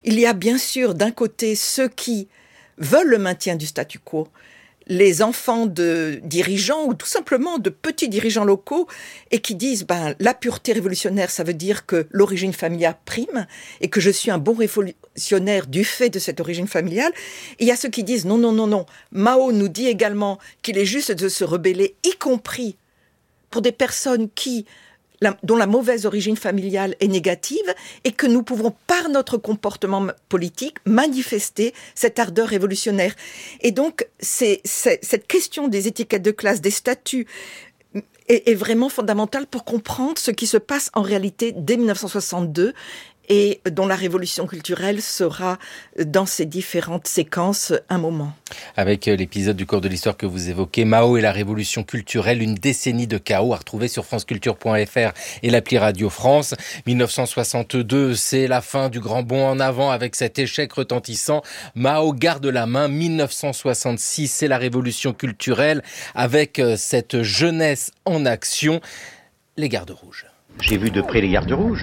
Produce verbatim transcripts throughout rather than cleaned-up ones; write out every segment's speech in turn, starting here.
il y a bien sûr d'un côté ceux qui veulent le maintien du statu quo, les enfants de dirigeants ou tout simplement de petits dirigeants locaux et qui disent ben, la pureté révolutionnaire, ça veut dire que l'origine familiale prime et que je suis un bon révolutionnaire du fait de cette origine familiale. Et il y a ceux qui disent non, non, non, non. Mao nous dit également qu'il est juste de se rebeller, y compris pour des personnes qui... La, dont la mauvaise origine familiale est négative et que nous pouvons, par notre comportement politique, manifester cette ardeur révolutionnaire. Et donc, c'est, c'est, cette question des étiquettes de classe, des statuts, est, est vraiment fondamentale pour comprendre ce qui se passe en réalité dès dix-neuf cent soixante-deux et dont la révolution culturelle sera, dans ses différentes séquences, un moment. Avec l'épisode du cours de l'histoire que vous évoquez, Mao et la révolution culturelle, une décennie de chaos, à retrouver sur franceculture point f r et l'appli Radio France. dix-neuf cent soixante-deux, c'est la fin du grand bond en avant avec cet échec retentissant. Mao garde la main. dix-neuf cent soixante-six, c'est la révolution culturelle avec cette jeunesse en action, les Gardes Rouges. J'ai vu de près les Gardes Rouges.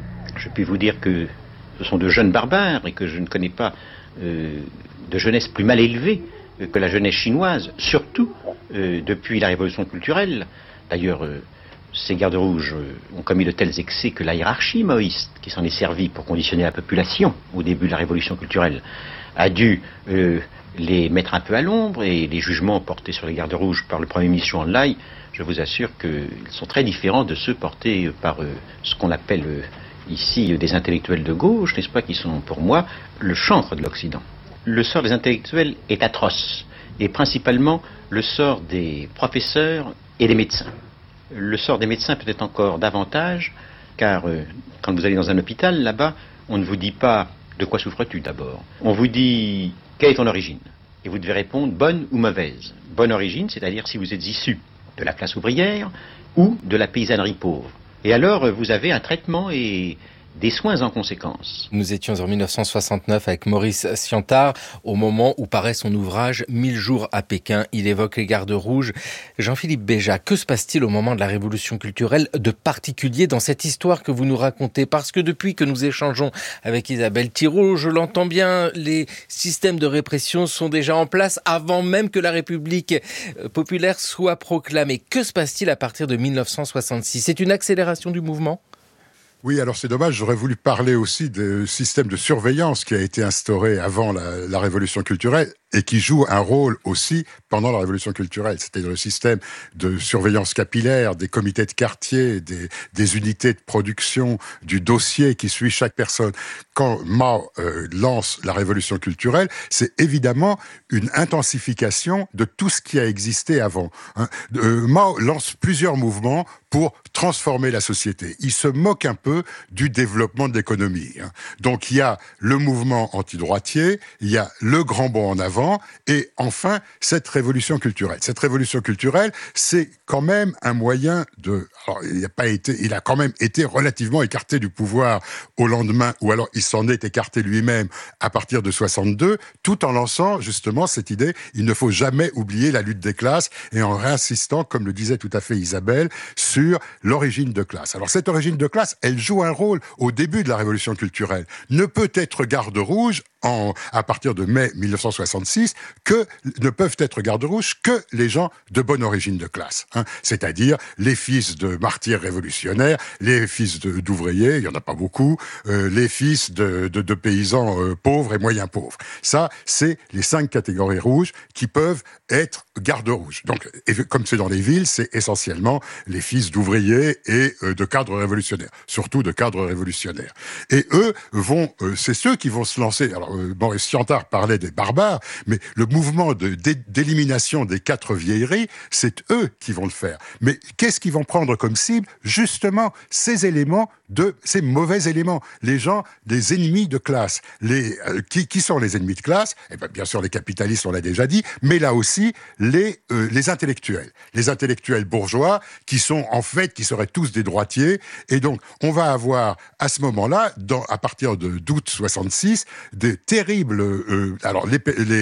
Je puis vous dire que ce sont de jeunes barbares et que je ne connais pas euh, de jeunesse plus mal élevée que la jeunesse chinoise, surtout euh, depuis la révolution culturelle. D'ailleurs, euh, ces gardes rouges euh, ont commis de tels excès que la hiérarchie maoïste, qui s'en est servie pour conditionner la population au début de la révolution culturelle, a dû euh, les mettre un peu à l'ombre, et les jugements portés sur les gardes rouges par le premier ministre Zhou Enlai, je vous assure qu'ils sont très différents de ceux portés par euh, ce qu'on appelle... Euh, ici des intellectuels de gauche, n'est-ce pas, qui sont pour moi le chantre de l'Occident. Le sort des intellectuels est atroce, et principalement le sort des professeurs et des médecins. Le sort des médecins peut-être encore davantage, car euh, quand vous allez dans un hôpital, là-bas, on ne vous dit pas de quoi souffres-tu d'abord. On vous dit quelle est ton origine, et vous devez répondre bonne ou mauvaise. Bonne origine, c'est-à-dire si vous êtes issu de la classe ouvrière ou de la paysannerie pauvre. Et alors, vous avez un traitement et des soins en conséquence. Nous étions en dix-neuf cent soixante-neuf avec Maurice Siantard, au moment où paraît son ouvrage « Mille jours à Pékin ». Il évoque les Gardes Rouges. Jean-Philippe Béja, que se passe-t-il au moment de la révolution culturelle de particulier dans cette histoire que vous nous racontez? Parce que depuis que nous échangeons avec Isabelle Thirault, je l'entends bien, les systèmes de répression sont déjà en place avant même que la République populaire soit proclamée. Que se passe-t-il à partir de dix-neuf cent soixante-six? C'est une accélération du mouvement? Oui, alors c'est dommage, j'aurais voulu parler aussi du système de surveillance qui a été instauré avant la, la révolution culturelle et qui joue un rôle aussi pendant la révolution culturelle. C'était le système de surveillance capillaire, des comités de quartier, des, des unités de production, du dossier qui suit chaque personne. Quand Mao euh, lance la révolution culturelle, c'est évidemment une intensification de tout ce qui a existé avant. Hein. Euh, Mao lance plusieurs mouvements pour transformer la société. Il se moque un peu du développement de l'économie. Hein. Donc il y a le mouvement antidroitier, il y a le grand bond en avant, et enfin, cette révolution culturelle. Cette révolution culturelle, c'est quand même un moyen de... Alors, il a pas été, il a quand même été relativement écarté du pouvoir au lendemain, ou alors il s'en est écarté lui-même à partir de soixante-deux, tout en lançant justement cette idée, il ne faut jamais oublier la lutte des classes, et en réinsistant, comme le disait tout à fait Isabelle, sur l'origine de classe. Alors cette origine de classe, elle joue un rôle au début de la révolution culturelle. Ne peut être garde rouge En, à partir de mai dix-neuf cent soixante-six, que ne peuvent être gardes rouges que les gens de bonne origine de classe, hein, c'est-à-dire les fils de martyrs révolutionnaires, les fils de, d'ouvriers, il y en a pas beaucoup, euh, les fils de, de, de paysans euh, pauvres et moyens pauvres. Ça, c'est les cinq catégories rouges qui peuvent être gardes rouges. Donc, et, comme c'est dans les villes, c'est essentiellement les fils d'ouvriers et euh, de cadres révolutionnaires, surtout de cadres révolutionnaires. Et eux vont, euh, c'est ceux qui vont se lancer. Alors, Maurice Siantard parlait des barbares, mais le mouvement de, d'élimination des quatre vieilleries, c'est eux qui vont le faire. Mais qu'est-ce qu'ils vont prendre comme cible? Justement, ces éléments, de ces mauvais éléments. Les gens, des ennemis de classe. Les, euh, qui, qui sont les ennemis de classe? Eh ben, bien sûr, les capitalistes, on l'a déjà dit, mais là aussi, les, euh, les intellectuels. Les intellectuels bourgeois, qui sont, en fait, qui seraient tous des droitiers. Et donc, on va avoir, à ce moment-là, dans, à partir de, d'août soixante-six, des terribles... Euh, alors, les, les,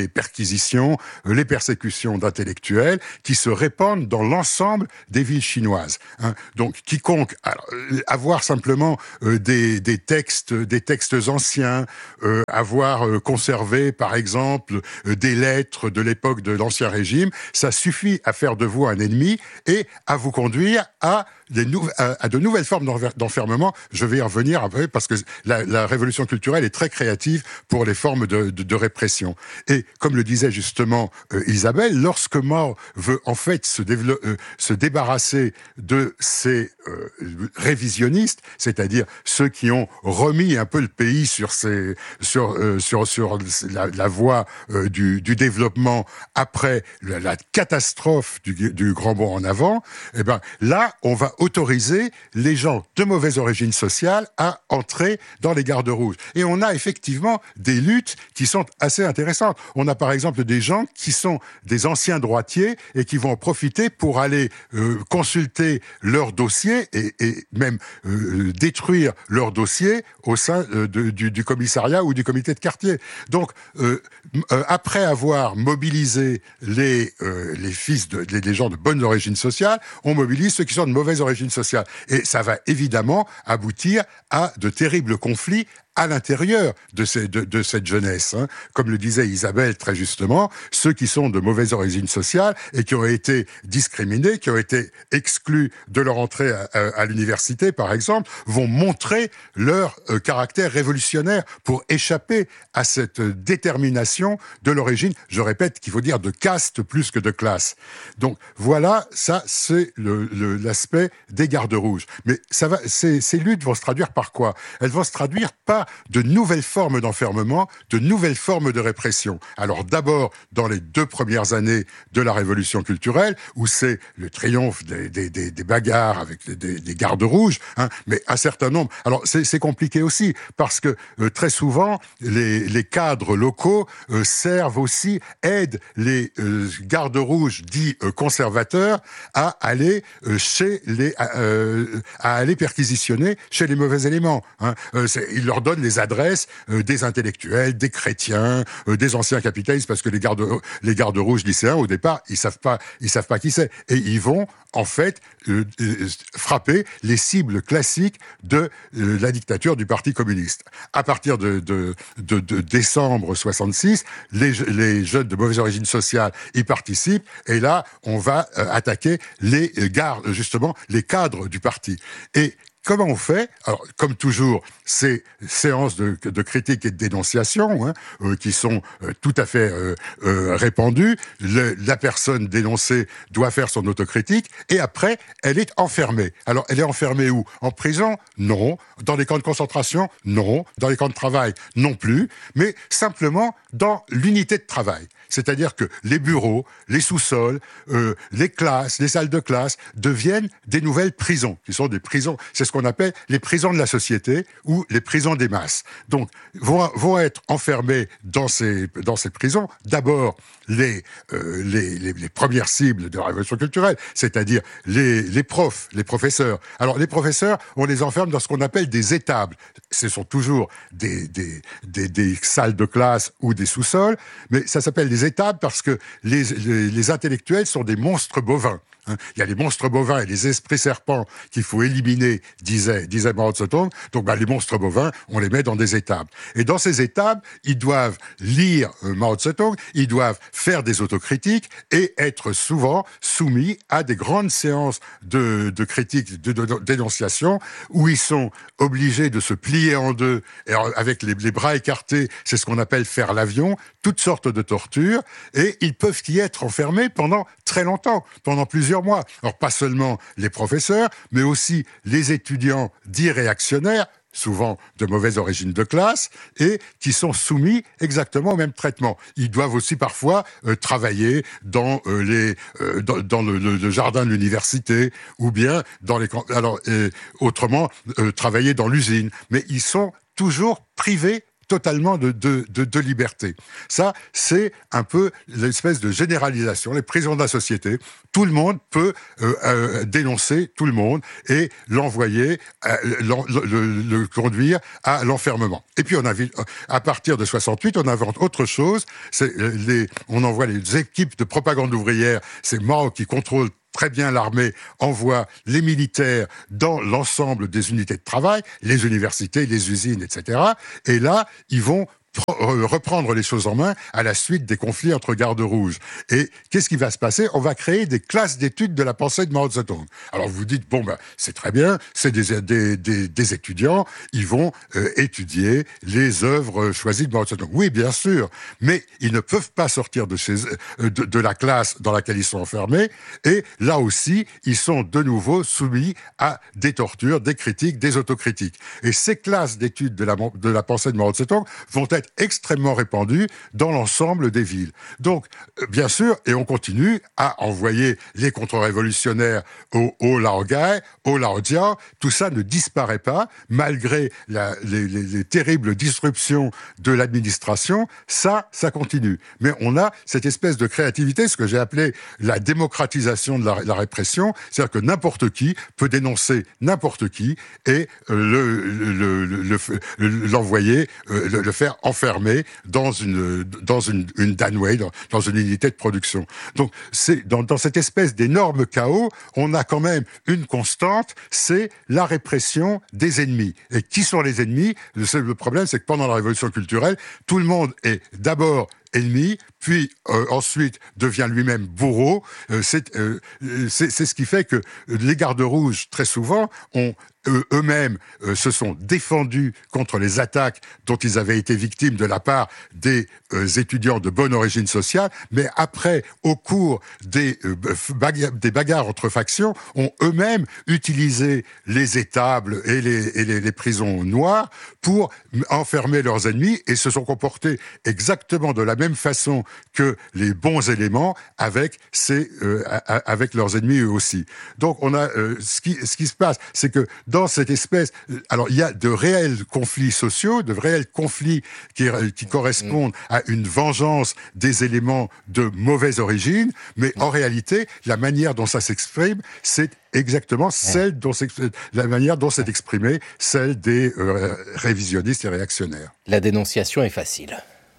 les perquisitions, les persécutions d'intellectuels qui se répandent dans l'ensemble des villes chinoises. Hein. Donc, quiconque alors, avoir simplement euh, des, des textes, des textes anciens, euh, avoir euh, conservé, par exemple, euh, des lettres de l'époque de l'Ancien Régime, ça suffit à faire de vous un ennemi et à vous conduire à Des nou- à, à de nouvelles formes d'enfermement. Je vais y revenir après parce que la, la révolution culturelle est très créative pour les formes de, de, de répression. Et comme le disait justement euh, Isabelle, lorsque Mao veut en fait se, dévelop- euh, se débarrasser de ces euh, révisionnistes, c'est-à-dire ceux qui ont remis un peu le pays sur, ses, sur, euh, sur, sur la, la voie euh, du, du développement après la, la catastrophe du, du grand bond en avant, eh ben là, on va autoriser les gens de mauvaise origine sociale à entrer dans les gardes rouges. Et on a effectivement des luttes qui sont assez intéressantes. On a par exemple des gens qui sont des anciens droitiers et qui vont en profiter pour aller euh, consulter leur dossier et, et même euh, détruire leur dossier au sein euh, de, du, du commissariat ou du comité de quartier. Donc, euh, euh, après avoir mobilisé les, euh, les fils de, les, les gens de bonne origine sociale, on mobilise ceux qui sont de mauvaise origine sociale. Et ça va évidemment aboutir à de terribles conflits à l'intérieur de, ces, de, de cette jeunesse. Hein. Comme le disait Isabelle très justement, ceux qui sont de mauvaise origine sociale et qui ont été discriminés, qui ont été exclus de leur entrée à, à, à l'université, par exemple, vont montrer leur euh, caractère révolutionnaire pour échapper à cette détermination de l'origine, je répète qu'il faut dire de caste plus que de classe. Donc voilà, ça c'est le, le, l'aspect des gardes rouges. Mais ça va, ces, ces luttes vont se traduire par quoi ? Elles vont se traduire par de nouvelles formes d'enfermement, de nouvelles formes de répression. Alors d'abord, dans les deux premières années de la révolution culturelle, où c'est le triomphe des, des, des, des bagarres avec des, des gardes rouges, hein, mais un certain nombre... Alors c'est, c'est compliqué aussi, parce que euh, très souvent, les, les cadres locaux euh, servent aussi, aident les euh, gardes rouges dits euh, conservateurs à aller euh, chez les... Euh, à aller perquisitionner chez les mauvais éléments. Hein. Euh, c'est, ils leur donnent les adresses euh, des intellectuels, des chrétiens, euh, des anciens capitalistes, parce que les gardes, les gardes rouges lycéens, au départ, ils savent pas, ils savent pas qui c'est. Et ils vont, en fait, euh, euh, frapper les cibles classiques de euh, la dictature du Parti communiste. À partir de, de, de, de décembre soixante-six, les, les jeunes de mauvaise origine sociale y participent, et là, on va euh, attaquer les gardes, justement, les cadres du parti. Et comment on fait ? Alors, comme toujours, ces séances de, de critique et de dénonciation, hein, euh, qui sont euh, tout à fait euh, euh, répandues. Le, la personne dénoncée doit faire son autocritique, et après, elle est enfermée. Alors, elle est enfermée où ? En prison ? Non. Dans les camps de concentration ? Non. Dans les camps de travail ? Non plus. Mais simplement dans l'unité de travail. C'est-à-dire que les bureaux, les sous-sols, euh, les classes, les salles de classe deviennent des nouvelles prisons, qui sont des prisons, c'est ce qu'on appelle les prisons de la société ou les prisons des masses. Donc, vont, vont être enfermés dans ces, dans ces prisons, d'abord les, euh, les, les, les premières cibles de la révolution culturelle, c'est-à-dire les, les profs, les professeurs. Alors, les professeurs, on les enferme dans ce qu'on appelle des étables. Ce sont toujours des, des, des, des salles de classe ou des sous-sols, mais ça s'appelle des étables parce que les, les, les intellectuels sont des monstres bovins. Hein. Il y a les monstres bovins et les esprits serpents qu'il faut éliminer, disait, disait Mao Tse-tung. Donc, bah, les monstres bovins, on les met dans des étables. Et dans ces étables, ils doivent lire euh, Mao Tse-tung, ils doivent faire des autocritiques et être souvent soumis à des grandes séances de, de critiques, de, de, de dénonciation, où ils sont obligés de se plier en deux, et avec les, les bras écartés, c'est ce qu'on appelle faire l'avion, toutes sortes de tortures, et ils peuvent y être enfermés pendant très longtemps, pendant plusieurs mois. Alors, pas seulement les professeurs, mais aussi les étudiants dits réactionnaires, souvent de mauvaise origine de classe, et qui sont soumis exactement au même traitement. Ils doivent aussi parfois euh, travailler dans, euh, les, euh, dans, dans le, le, le jardin de l'université, ou bien dans les... Alors, euh, autrement, euh, travailler dans l'usine. Mais ils sont toujours privés totalement de, de, de, de liberté. Ça, c'est un peu l'espèce de généralisation. Les prisons de la société, tout le monde peut euh, euh, dénoncer tout le monde et l'envoyer, euh, le, le, le conduire à l'enfermement. Et puis, on a, à partir de soixante-huit, on invente autre chose. C'est les, on envoie les équipes de propagande ouvrière, c'est Mao qui contrôle très bien l'armée, envoie les militaires dans l'ensemble des unités de travail, les universités, les usines, et cetera. Et là, ils vont reprendre les choses en main à la suite des conflits entre gardes rouges. Et qu'est-ce qui va se passer? On va créer des classes d'études de la pensée de Mao Zedong. Alors vous dites, bon, ben, c'est très bien, c'est des, des, des, des étudiants, ils vont euh, étudier les œuvres choisies de Mao Zedong. Oui, bien sûr, mais ils ne peuvent pas sortir de, chez, euh, de, de la classe dans laquelle ils sont enfermés, et là aussi, ils sont de nouveau soumis à des tortures, des critiques, des autocritiques. Et ces classes d'études de la, de la pensée de Mao Zedong vont être extrêmement répandu dans l'ensemble des villes. Donc, bien sûr, et on continue à envoyer les contre-révolutionnaires au, au Laogai, au Laojiao. Tout ça ne disparaît pas, malgré la, les, les, les terribles disruptions de l'administration. Ça, ça continue. Mais on a cette espèce de créativité, ce que j'ai appelé la démocratisation de la, la répression, c'est-à-dire que n'importe qui peut dénoncer n'importe qui et le, le, le, le, l'envoyer, le, le faire enfermé dans une dans une, une Danway, dans, dans une unité de production. Donc c'est dans, dans cette espèce d'énorme chaos, on a quand même une constante, c'est la répression des ennemis. Et qui sont les ennemis? Le, le problème, c'est que pendant la révolution culturelle, tout le monde est d'abord ennemi, puis euh, ensuite devient lui-même bourreau. Euh, c'est, euh, c'est, c'est ce qui fait que les gardes rouges, très souvent, ont eux, eux-mêmes euh, se sont défendus contre les attaques dont ils avaient été victimes de la part des euh, étudiants de bonne origine sociale, mais après, au cours des, euh, bagarres, des bagarres entre factions, ont eux-mêmes utilisé les étables et les, et les, les prisons noires pour enfermer leurs ennemis et se sont comportés exactement de la même façon que les bons éléments avec ces, euh, avec leurs ennemis eux aussi. Donc on a euh, ce qui ce qui se passe, c'est que dans cette espèce, alors il y a de réels conflits sociaux, de réels conflits qui qui correspondent à une vengeance des éléments de mauvaise origine, mais en réalité, la manière dont ça s'exprime, c'est exactement celle dont la manière dont c'est exprimé, celle des euh, révisionnistes et réactionnaires. La dénonciation est facile.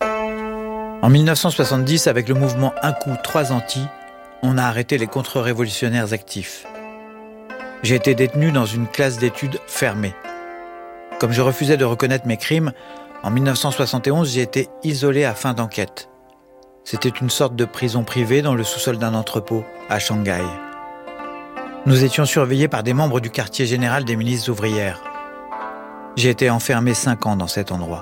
En mille neuf cent soixante-dix, avec le mouvement Un coup, trois anti, on a arrêté les contre-révolutionnaires actifs. J'ai été détenu dans une classe d'études fermée. Comme je refusais de reconnaître mes crimes, en mille neuf cent soixante et onze, j'ai été isolé à fin d'enquête. C'était une sorte de prison privée dans le sous-sol d'un entrepôt, à Shanghai. Nous étions surveillés par des membres du quartier général des milices ouvrières. J'ai été enfermé cinq ans dans cet endroit.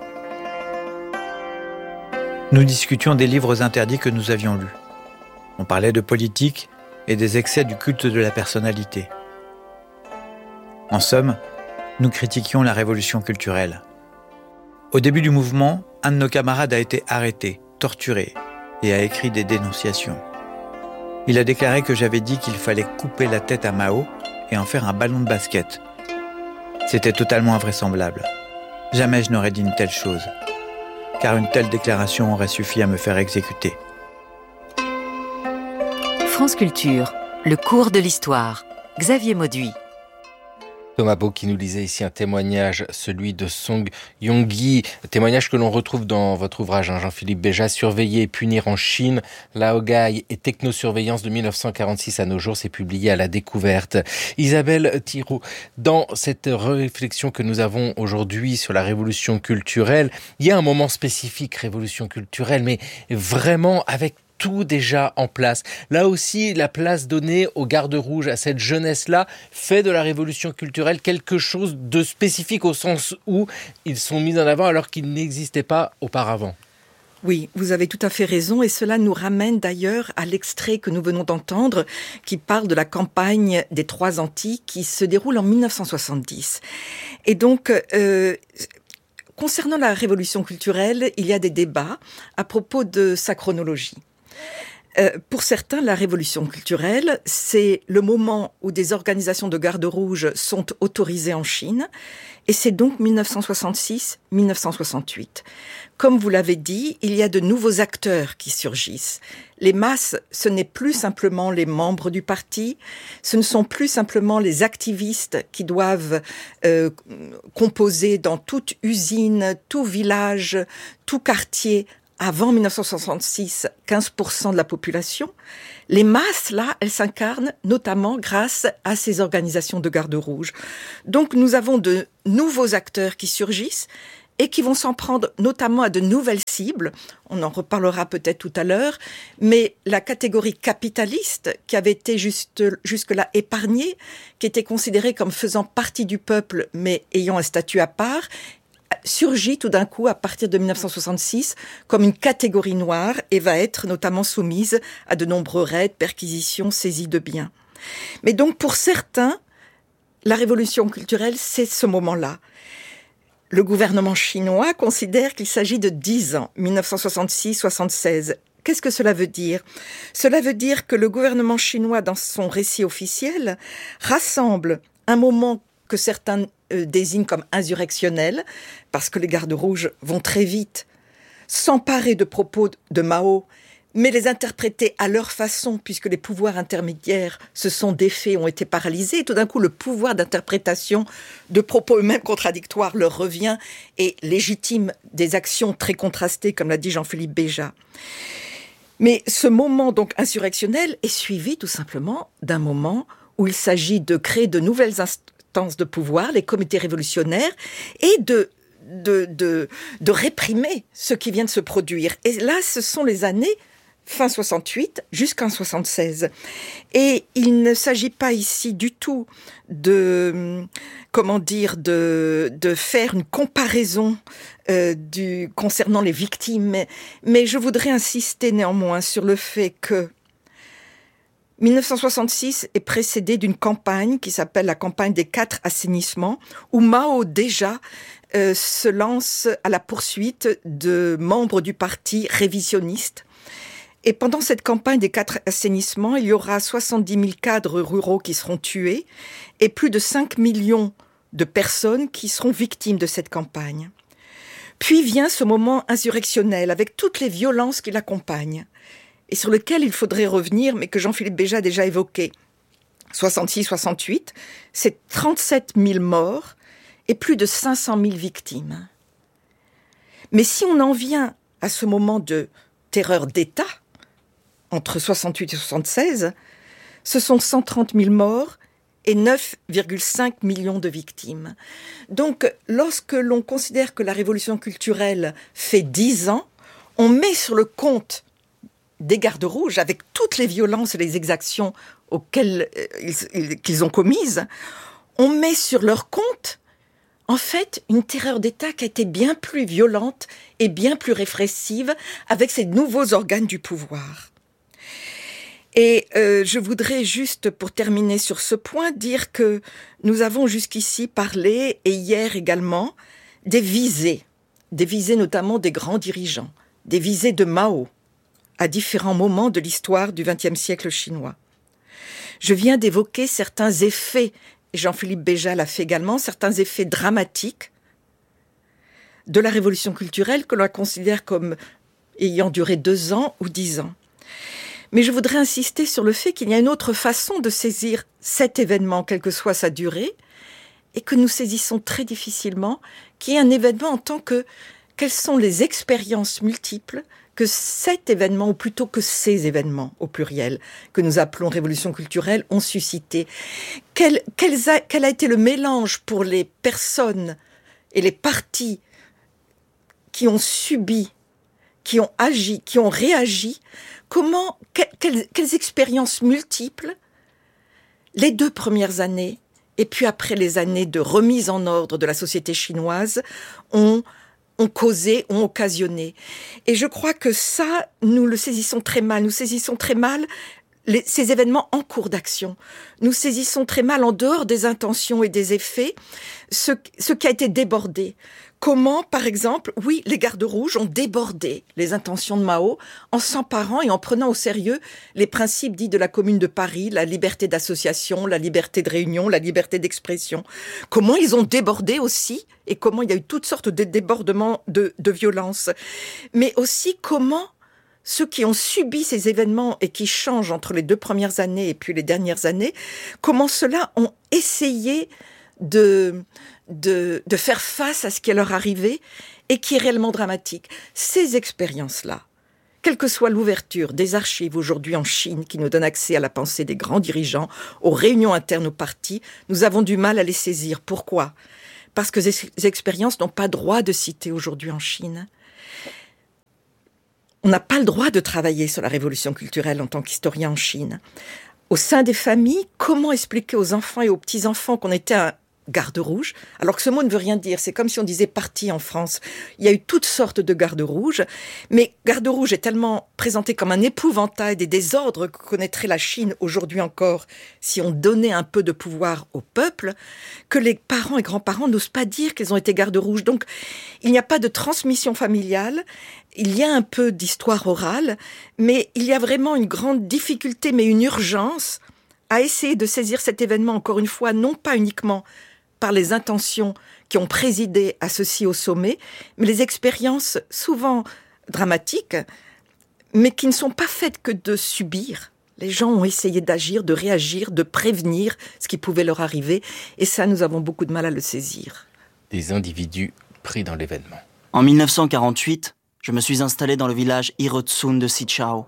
Nous discutions des livres interdits que nous avions lus. On parlait de politique et des excès du culte de la personnalité. En somme, nous critiquions la révolution culturelle. Au début du mouvement, un de nos camarades a été arrêté, torturé et a écrit des dénonciations. Il a déclaré que j'avais dit qu'il fallait couper la tête à Mao et en faire un ballon de basket. C'était totalement invraisemblable. Jamais je n'aurais dit une telle chose. Car une telle déclaration aurait suffi à me faire exécuter. France Culture, le cours de l'histoire. Xavier Mauduit. Thomas Beau qui nous lisait ici un témoignage, celui de Song Yong-gi, témoignage que l'on retrouve dans votre ouvrage, hein, Jean-Philippe Béjat, Surveiller et punir en Chine, Laogai et technosurveillance de mille neuf cent quarante-six à nos jours, c'est publié à La Découverte. Isabelle Thiraud, dans cette réflexion que nous avons aujourd'hui sur la révolution culturelle, il y a un moment spécifique, révolution culturelle, mais vraiment avec tout déjà en place. Là aussi, la place donnée aux gardes rouges, à cette jeunesse-là, fait de la révolution culturelle quelque chose de spécifique au sens où ils sont mis en avant alors qu'ils n'existaient pas auparavant. Oui, vous avez tout à fait raison et cela nous ramène d'ailleurs à l'extrait que nous venons d'entendre qui parle de la campagne des Trois Antilles qui se déroule en mille neuf cent soixante-dix. Et donc... Euh, concernant la révolution culturelle, il y a des débats à propos de sa chronologie. Euh, pour certains, la révolution culturelle, c'est le moment où des organisations de garde rouge sont autorisées en Chine, et c'est donc dix-neuf cent soixante-six dix-neuf cent soixante-huit. Comme vous l'avez dit, il y a de nouveaux acteurs qui surgissent. Les masses, ce n'est plus simplement les membres du parti, ce ne sont plus simplement les activistes qui doivent euh, composer dans toute usine, tout village, tout quartier. Avant dix-neuf cent soixante-six, quinze pour cent de la population. Les masses, là, elles s'incarnent notamment grâce à ces organisations de garde rouge. Donc nous avons de nouveaux acteurs qui surgissent et qui vont s'en prendre notamment à de nouvelles cibles. On en reparlera peut-être tout à l'heure, mais la catégorie capitaliste, qui avait été juste, jusque-là épargnée, qui était considérée comme faisant partie du peuple, mais ayant un statut à part, surgit tout d'un coup à partir de dix-neuf cent soixante-six comme une catégorie noire et va être notamment soumise à de nombreux raids, perquisitions, saisies de biens. Mais donc pour certains, la révolution culturelle, c'est ce moment-là. Le gouvernement chinois considère qu'il s'agit de dix ans, dix-neuf cent soixante-six soixante-seize. Qu'est-ce que cela veut dire ? Cela veut dire que le gouvernement chinois, dans son récit officiel, rassemble un moment que certains euh, désignent comme insurrectionnel, parce que les gardes rouges vont très vite s'emparer de propos de Mao, mais les interpréter à leur façon, puisque les pouvoirs intermédiaires se sont défaits, ont été paralysés, et tout d'un coup le pouvoir d'interprétation de propos eux-mêmes contradictoires leur revient et légitime des actions très contrastées, comme l'a dit Jean-Philippe Béja. Mais ce moment donc insurrectionnel est suivi tout simplement d'un moment où il s'agit de créer de nouvelles instances de pouvoir, les comités révolutionnaires, et de, de, de, de réprimer ce qui vient de se produire. Et là, ce sont les années fin soixante-huit jusqu'en soixante-seize. Et il ne s'agit pas ici du tout de, comment dire, de, de faire une comparaison euh, du, concernant les victimes, mais, mais je voudrais insister néanmoins sur le fait que dix-neuf cent soixante-six est précédé d'une campagne qui s'appelle la campagne des quatre assainissements, où Mao déjà euh, se lance à la poursuite de membres du parti révisionniste. Et pendant cette campagne des quatre assainissements, il y aura soixante-dix mille cadres ruraux qui seront tués et plus de cinq millions de personnes qui seront victimes de cette campagne. Puis vient ce moment insurrectionnel avec toutes les violences qui l'accompagnent et sur lequel il faudrait revenir, mais que Jean-Philippe Béja a déjà évoqué. soixante-six soixante-huit, c'est trente-sept mille morts et plus de cinq cent mille victimes. Mais si on en vient à ce moment de terreur d'État, entre soixante-huit et soixante-seize, ce sont cent trente mille morts et neuf virgule cinq millions de victimes. Donc, lorsque l'on considère que la révolution culturelle fait dix ans, on met sur le compte des gardes rouges, avec toutes les violences et les exactions auxquelles ils, qu'ils ont commises, on met sur leur compte, en fait, une terreur d'État qui a été bien plus violente et bien plus répressive avec ces nouveaux organes du pouvoir. Et euh, je voudrais juste, pour terminer sur ce point, dire que nous avons jusqu'ici parlé, et hier également, des visées, des visées notamment des grands dirigeants, des visées de Mao, à différents moments de l'histoire du vingtième siècle chinois. Je viens d'évoquer certains effets, et Jean-Philippe Béja l'a fait également, certains effets dramatiques de la révolution culturelle que l'on considère comme ayant duré deux ans ou dix ans. Mais je voudrais insister sur le fait qu'il y a une autre façon de saisir cet événement, quelle que soit sa durée, et que nous saisissons très difficilement, qui est un événement en tant que quelles sont les expériences multiples que cet événement, ou plutôt que ces événements, au pluriel, que nous appelons révolution culturelle, ont suscité. Quel, quel, a, quel a été le mélange pour les personnes et les partis qui ont subi, qui ont agi, qui ont réagi, comment, que, quelles, quelles expériences multiples, les deux premières années, et puis après les années de remise en ordre de la société chinoise, ont ont causé, ont occasionné. Et je crois que ça, nous le saisissons très mal. Nous saisissons très mal les, ces événements en cours d'action. Nous saisissons très mal, en dehors des intentions et des effets, ce, ce qui a été débordé. comment, par exemple, oui, les gardes rouges ont débordé les intentions de Mao en s'emparant et en prenant au sérieux les principes dits de la Commune de Paris, la liberté d'association, la liberté de réunion, la liberté d'expression. Comment ils ont débordé aussi, et comment il y a eu toutes sortes de débordements de, de violence. Mais aussi comment ceux qui ont subi ces événements et qui changent entre les deux premières années et puis les dernières années, comment ceux-là ont essayé de, de, de faire face à ce qui est leur arrivé et qui est réellement dramatique. Ces expériences-là, quelle que soit l'ouverture des archives aujourd'hui en Chine qui nous donne accès à la pensée des grands dirigeants, aux réunions internes au parti, nous avons du mal à les saisir. Pourquoi ? Parce que ces expériences n'ont pas droit de citer aujourd'hui en Chine. On n'a pas le droit de travailler sur la révolution culturelle en tant qu'historien en Chine. Au sein des familles, comment expliquer aux enfants et aux petits-enfants qu'on était un garde rouge, alors que ce mot ne veut rien dire, c'est comme si on disait parti en France. Il y a eu toutes sortes de gardes rouges, mais garde rouge est tellement présenté comme un épouvantail des désordres que connaîtrait la Chine aujourd'hui encore si on donnait un peu de pouvoir au peuple, que les parents et grands-parents n'osent pas dire qu'ils ont été gardes rouges. Donc il n'y a pas de transmission familiale, il y a un peu d'histoire orale, mais il y a vraiment une grande difficulté, mais une urgence à essayer de saisir cet événement, encore une fois, non pas uniquement par les intentions qui ont présidé à ceci au sommet, mais les expériences souvent dramatiques, mais qui ne sont pas faites que de subir. Les gens ont essayé d'agir, de réagir, de prévenir ce qui pouvait leur arriver, et ça, nous avons beaucoup de mal à le saisir. Des individus pris dans l'événement. En mille neuf cent quarante-huit, je me suis installé dans le village Irotsun de Sichao.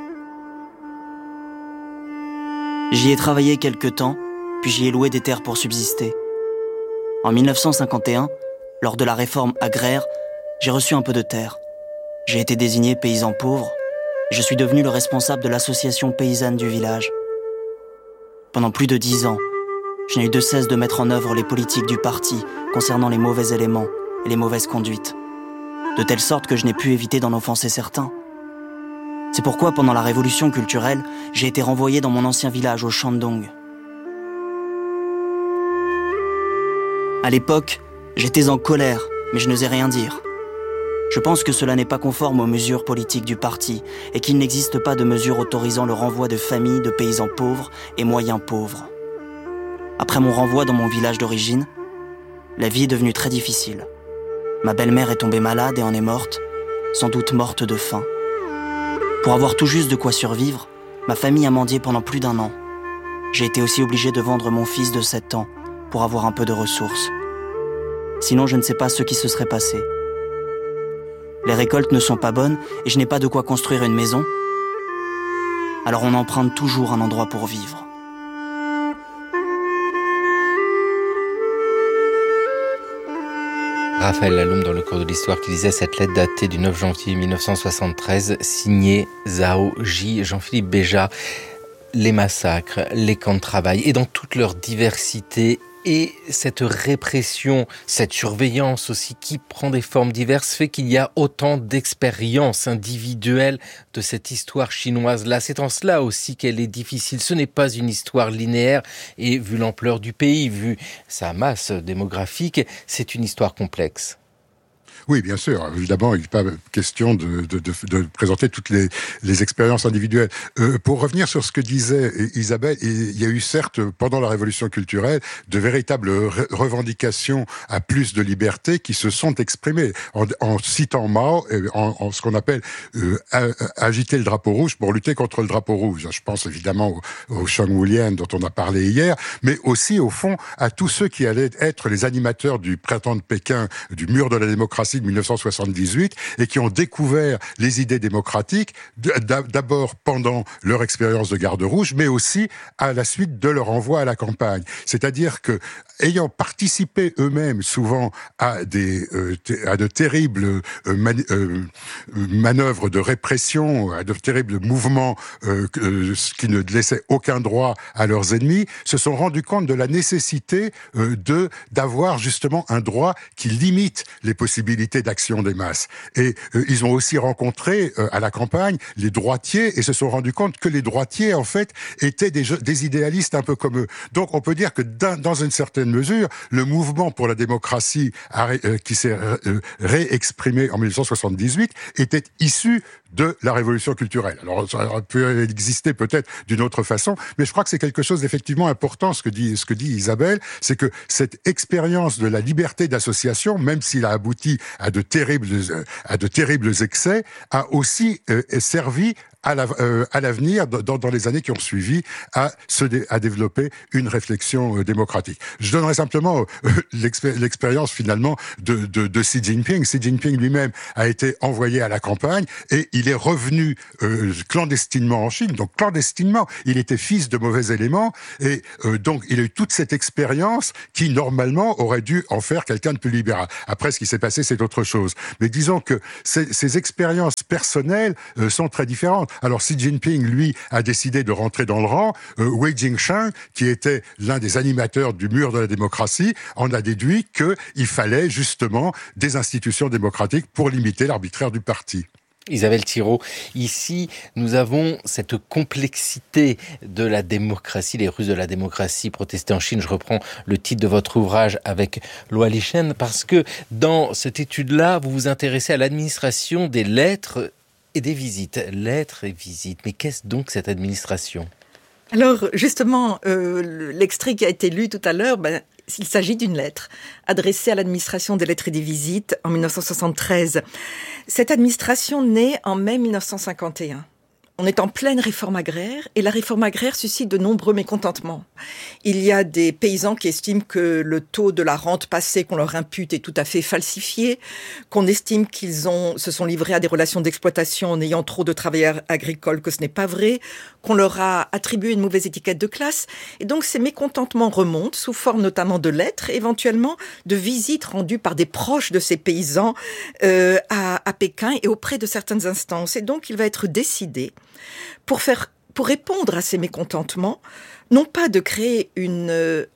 J'y ai travaillé quelque temps, puis j'y ai loué des terres pour subsister. En mille neuf cent cinquante et un, lors de la réforme agraire, j'ai reçu un peu de terre. J'ai été désigné paysan pauvre, et je suis devenu le responsable de l'association paysanne du village. Pendant plus de dix ans, je n'ai eu de cesse de mettre en œuvre les politiques du parti concernant les mauvais éléments et les mauvaises conduites, de telle sorte que je n'ai pu éviter d'en offenser certains. C'est pourquoi, pendant la révolution culturelle, j'ai été renvoyé dans mon ancien village au Shandong. À l'époque, j'étais en colère, mais je n'osais rien dire. Je pense que cela n'est pas conforme aux mesures politiques du parti et qu'il n'existe pas de mesures autorisant le renvoi de familles de paysans pauvres et moyens pauvres. Après mon renvoi dans mon village d'origine, la vie est devenue très difficile. Ma belle-mère est tombée malade et en est morte, sans doute morte de faim. Pour avoir tout juste de quoi survivre, ma famille a mendié pendant plus d'un an. J'ai été aussi obligé de vendre mon fils de sept ans pour avoir un peu de ressources. Sinon, je ne sais pas ce qui se serait passé. Les récoltes ne sont pas bonnes et je n'ai pas de quoi construire une maison. Alors on emprunte toujours un endroit pour vivre. Raphaël Laloum, dans le cours de l'histoire, qui lisait cette lettre datée du neuf janvier mille neuf cent soixante-treize, signée Zhao Ji. Jean-Philippe Béjat, les massacres, les camps de travail, et dans toute leur diversité, et cette répression, cette surveillance aussi qui prend des formes diverses, fait qu'il y a autant d'expériences individuelles de cette histoire chinoise-là. C'est en cela aussi qu'elle est difficile. Ce n'est pas une histoire linéaire, et vu l'ampleur du pays, vu sa masse démographique, c'est une histoire complexe. Oui, bien sûr. Évidemment, il n'est pas question de, de, de, de présenter toutes les, les expériences individuelles. Euh, pour revenir sur ce que disait Isabelle, il y a eu certes, pendant la Révolution culturelle, de véritables re- revendications à plus de liberté qui se sont exprimées. En, en citant Mao, en, en ce qu'on appelle euh, agiter le drapeau rouge pour lutter contre le drapeau rouge. Je pense évidemment au, au Shang Wulian dont on a parlé hier, mais aussi, au fond, à tous ceux qui allaient être les animateurs du printemps de Pékin, du mur de la démocratie de mille neuf cent soixante-dix-huit, et qui ont découvert les idées démocratiques d'abord pendant leur expérience de garde rouge, mais aussi à la suite de leur envoi à la campagne. C'est-à-dire que, ayant participé eux-mêmes souvent à des euh, à de terribles euh, man, euh, manœuvres de répression, à de terribles mouvements euh, euh, qui ne laissaient aucun droit à leurs ennemis, se sont rendus compte de la nécessité euh, de d'avoir justement un droit qui limite les possibilités possibilité d'action des masses. Et euh, ils ont aussi rencontré euh, à la campagne les droitiers et se sont rendus compte que les droitiers, en fait, étaient des, des idéalistes un peu comme eux. Donc on peut dire que dans, dans une certaine mesure, le mouvement pour la démocratie a, euh, qui s'est euh, réexprimé en dix-neuf cent soixante-dix-huit était issu de la révolution culturelle. Alors, ça aurait pu exister peut-être d'une autre façon, mais je crois que c'est quelque chose d'effectivement important, ce que dit, ce que dit Isabelle, c'est que cette expérience de la liberté d'association, même s'il a abouti à de terribles, à de terribles excès, a aussi euh, servi à, la, euh, à l'avenir, dans, dans les années qui ont suivi, à, se dé, à développer une réflexion euh, démocratique. Je donnerai simplement euh, l'expé- l'expérience finalement de, de, de Xi Jinping. Xi Jinping lui-même a été envoyé à la campagne et il est revenu euh, clandestinement en Chine. Donc clandestinement, il était fils de mauvais éléments et euh, donc il a eu toute cette expérience qui normalement aurait dû en faire quelqu'un de plus libéral. Après, ce qui s'est passé, c'est autre chose. Mais disons que ces, ces expériences personnelles euh, sont très différentes. Alors Xi Jinping, lui, a décidé de rentrer dans le rang. Euh, Wei Jingsheng, qui était l'un des animateurs du mur de la démocratie, en a déduit qu'il fallait justement des institutions démocratiques pour limiter l'arbitraire du parti. Isabelle Thirault, ici, nous avons cette complexité de la démocratie, les ruses de la démocratie protestée en Chine. Je reprends le titre de votre ouvrage avec Loa Lichen, parce que dans cette étude-là, vous vous intéressez à l'administration des lettres et des visites. Lettres et visites. Mais qu'est-ce donc cette administration ? Alors, justement, euh, l'extrait qui a été lu tout à l'heure, ben, il s'agit d'une lettre adressée à l'administration des lettres et des visites en dix-neuf cent soixante-treize. Cette administration naît en mai dix-neuf cent cinquante et un. On est en pleine réforme agraire et la réforme agraire suscite de nombreux mécontentements. Il y a des paysans qui estiment que le taux de la rente passée qu'on leur impute est tout à fait falsifié, qu'on estime qu'ils ont, se sont livrés à des relations d'exploitation en ayant trop de travailleurs agricoles, que ce n'est pas vrai, qu'on leur a attribué une mauvaise étiquette de classe. Et donc ces mécontentements remontent sous forme notamment de lettres, éventuellement de visites rendues par des proches de ces paysans euh, à, à Pékin et auprès de certaines instances. Et donc il va être décidé Pour, faire, pour répondre à ces mécontentements, non pas de créer une,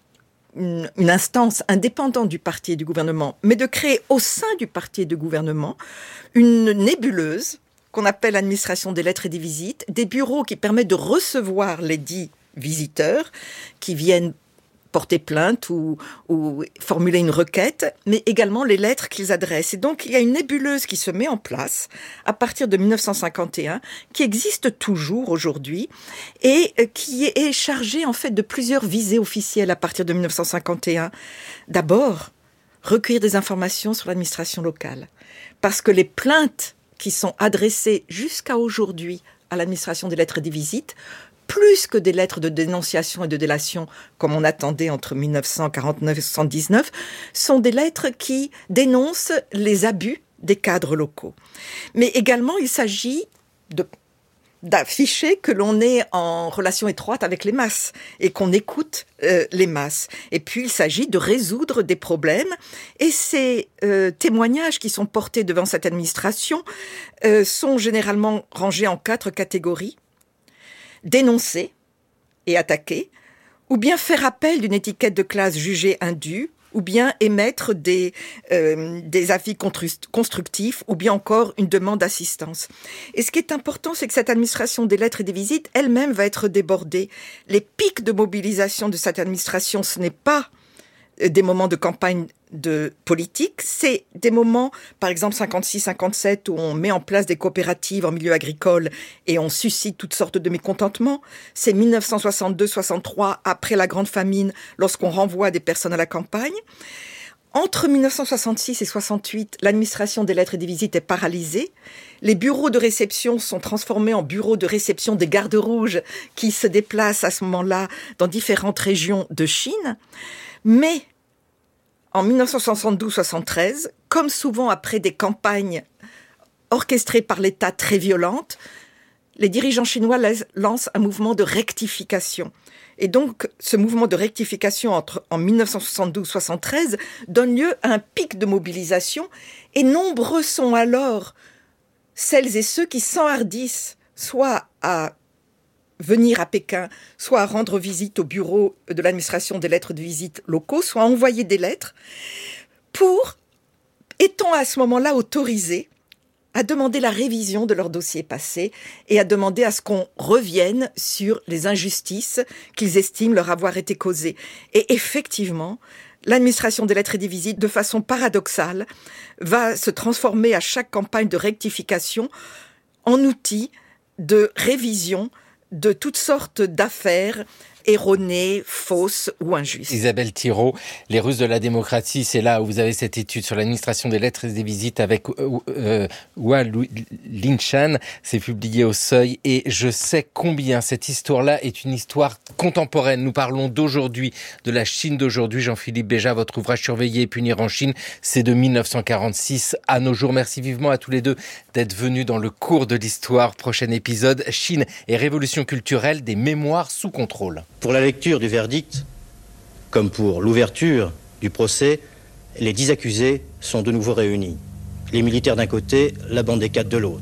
une, une instance indépendante du parti et du gouvernement, mais de créer au sein du parti et du gouvernement une nébuleuse qu'on appelle administration des lettres et des visites, des bureaux qui permettent de recevoir les dits visiteurs qui viennent porter plainte ou, ou formuler une requête, mais également les lettres qu'ils adressent. Et donc, il y a une nébuleuse qui se met en place à partir de dix-neuf cent cinquante et un, qui existe toujours aujourd'hui et qui est chargée en fait de plusieurs visées officielles à partir de dix-neuf cent cinquante et un. D'abord, recueillir des informations sur l'administration locale. Parce que les plaintes qui sont adressées jusqu'à aujourd'hui à l'administration des lettres et des visites, plus que des lettres de dénonciation et de délation, comme on attendait entre dix-neuf cent quarante-neuf et soixante-dix-neuf, sont des lettres qui dénoncent les abus des cadres locaux. Mais également, il s'agit de, d'afficher que l'on est en relation étroite avec les masses et qu'on écoute euh, les masses. Et puis, il s'agit de résoudre des problèmes. Et ces euh, témoignages qui sont portés devant cette administration euh, sont généralement rangés en quatre catégories. Dénoncer et attaquer, ou bien faire appel d'une étiquette de classe jugée indue, ou bien émettre des, euh, des avis constructifs, ou bien encore une demande d'assistance. Et ce qui est important, c'est que cette administration des lettres et des visites, elle-même va être débordée. Les pics de mobilisation de cette administration, ce n'est pas des moments de campagne de politique, c'est des moments, par exemple cinquante-six cinquante-sept, où on met en place des coopératives en milieu agricole et on suscite toutes sortes de mécontentements. C'est dix-neuf cent soixante-deux soixante-trois, après la grande famine, lorsqu'on renvoie des personnes à la campagne. Entre dix-neuf cent soixante-six et soixante-huit, l'administration des lettres et des visites est paralysée. Les bureaux de réception sont transformés en bureaux de réception des gardes rouges qui se déplacent à ce moment-là dans différentes régions de Chine. Mais en dix-neuf cent soixante-douze soixante-treize, comme souvent après des campagnes orchestrées par l'État très violentes, les dirigeants chinois lancent un mouvement de rectification. Et donc, ce mouvement de rectification entre, en dix-neuf cent soixante-douze soixante-treize donne lieu à un pic de mobilisation. Et nombreux sont alors celles et ceux qui s'enhardissent soit à venir à Pékin, soit à rendre visite au bureau de l'administration des lettres de visite locaux, soit à envoyer des lettres pour Est-on à ce moment-là autorisé à demander la révision de leur dossier passé et à demander à ce qu'on revienne sur les injustices qu'ils estiment leur avoir été causées? Et effectivement, l'administration des lettres et des visites, de façon paradoxale, va se transformer à chaque campagne de rectification en outil de révision de toutes sortes d'affaires erronées, fausses ou injustes. Isabelle Thiraud, les Russes de la démocratie, c'est là où vous avez cette étude sur l'administration des lettres et des visites avec euh, Hua Linshan. C'est publié au Seuil et je sais combien cette histoire-là est une histoire contemporaine. Nous parlons d'aujourd'hui, de la Chine d'aujourd'hui. Jean-Philippe Béjat, votre ouvrage Surveiller et punir en Chine, c'est de dix-neuf cent quarante-six à nos jours. Merci vivement à tous les deux d'être venus dans le cours de l'histoire. Prochain épisode, Chine et révolution culturelle, des mémoires sous contrôle. Pour la lecture du verdict, comme pour l'ouverture du procès, les dix accusés sont de nouveau réunis. Les militaires d'un côté, la bande des quatre de l'autre.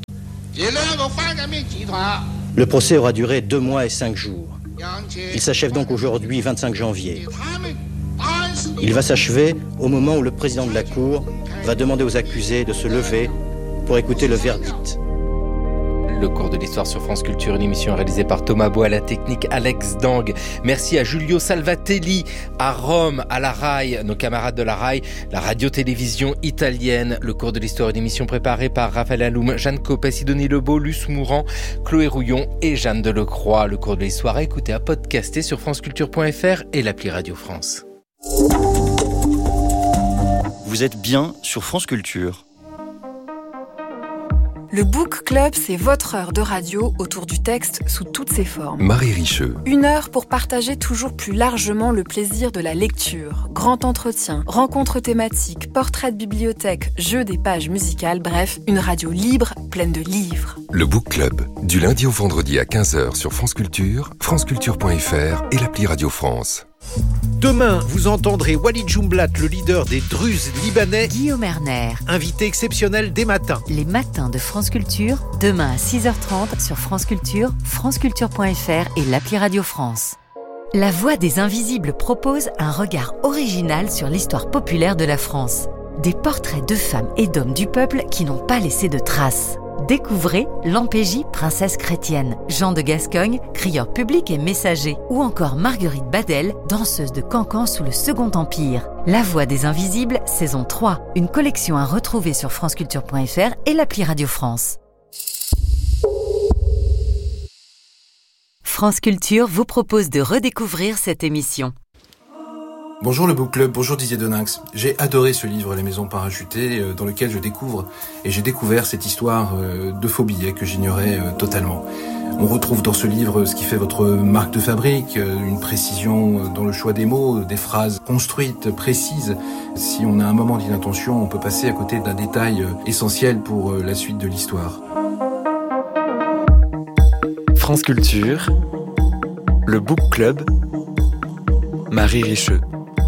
Le procès aura duré deux mois et cinq jours. Il s'achève donc aujourd'hui, vingt-cinq janvier. Il va s'achever au moment où le président de la Cour va demander aux accusés de se lever pour écouter le verdict. Le cours de l'histoire sur France Culture, une émission réalisée par Thomas Beau, à la technique Alex Dang. Merci à Giulio Salvatelli, à Rome, à la RAI, nos camarades de la RAI, la radio-télévision italienne. Le cours de l'histoire, une émission préparée par Raphaël Alloum, Jeanne Copet, Sidonie Lebeau, Luce Mourant, Chloé Rouillon et Jeanne Delecroix. Le cours de l'histoire à écouter, à podcaster sur franceculture point f r et l'appli Radio France. Vous êtes bien sur France Culture. Le Book Club, c'est votre heure de radio autour du texte sous toutes ses formes. Marie Richeux. Une heure pour partager toujours plus largement le plaisir de la lecture. Grand entretien, rencontres thématiques, portraits de bibliothèque, jeux des pages musicales, bref, une radio libre, pleine de livres. Le Book Club, du lundi au vendredi à quinze heures sur France Culture, franceculture point f r et l'appli Radio France. Demain, vous entendrez Walid Jumblat, le leader des Druzes libanais. Guillaume Erner. Invité exceptionnel des matins. Les matins de France Culture, demain à six heures trente sur France Culture, franceculture point f r et l'appli Radio France. La Voix des Invisibles propose un regard original sur l'histoire populaire de la France. Des portraits de femmes et d'hommes du peuple qui n'ont pas laissé de traces. Découvrez Lampégie, princesse chrétienne, Jean de Gascogne, crieur public et messager, ou encore Marguerite Badel, danseuse de cancan sous le Second Empire. La Voix des Invisibles, saison trois, une collection à retrouver sur franceculture point f r et l'appli Radio France. France Culture vous propose de redécouvrir cette émission. Bonjour le Book Club, bonjour Didier Deninx. J'ai adoré ce livre Les Maisons Parachutées, dans lequel je découvre et j'ai découvert cette histoire de faux billets que j'ignorais totalement. On retrouve dans ce livre ce qui fait votre marque de fabrique, une précision dans le choix des mots, des phrases construites, précises. Si on a un moment d'inattention, on peut passer à côté d'un détail essentiel pour la suite de l'histoire. France Culture, le Book Club, Marie Richeux.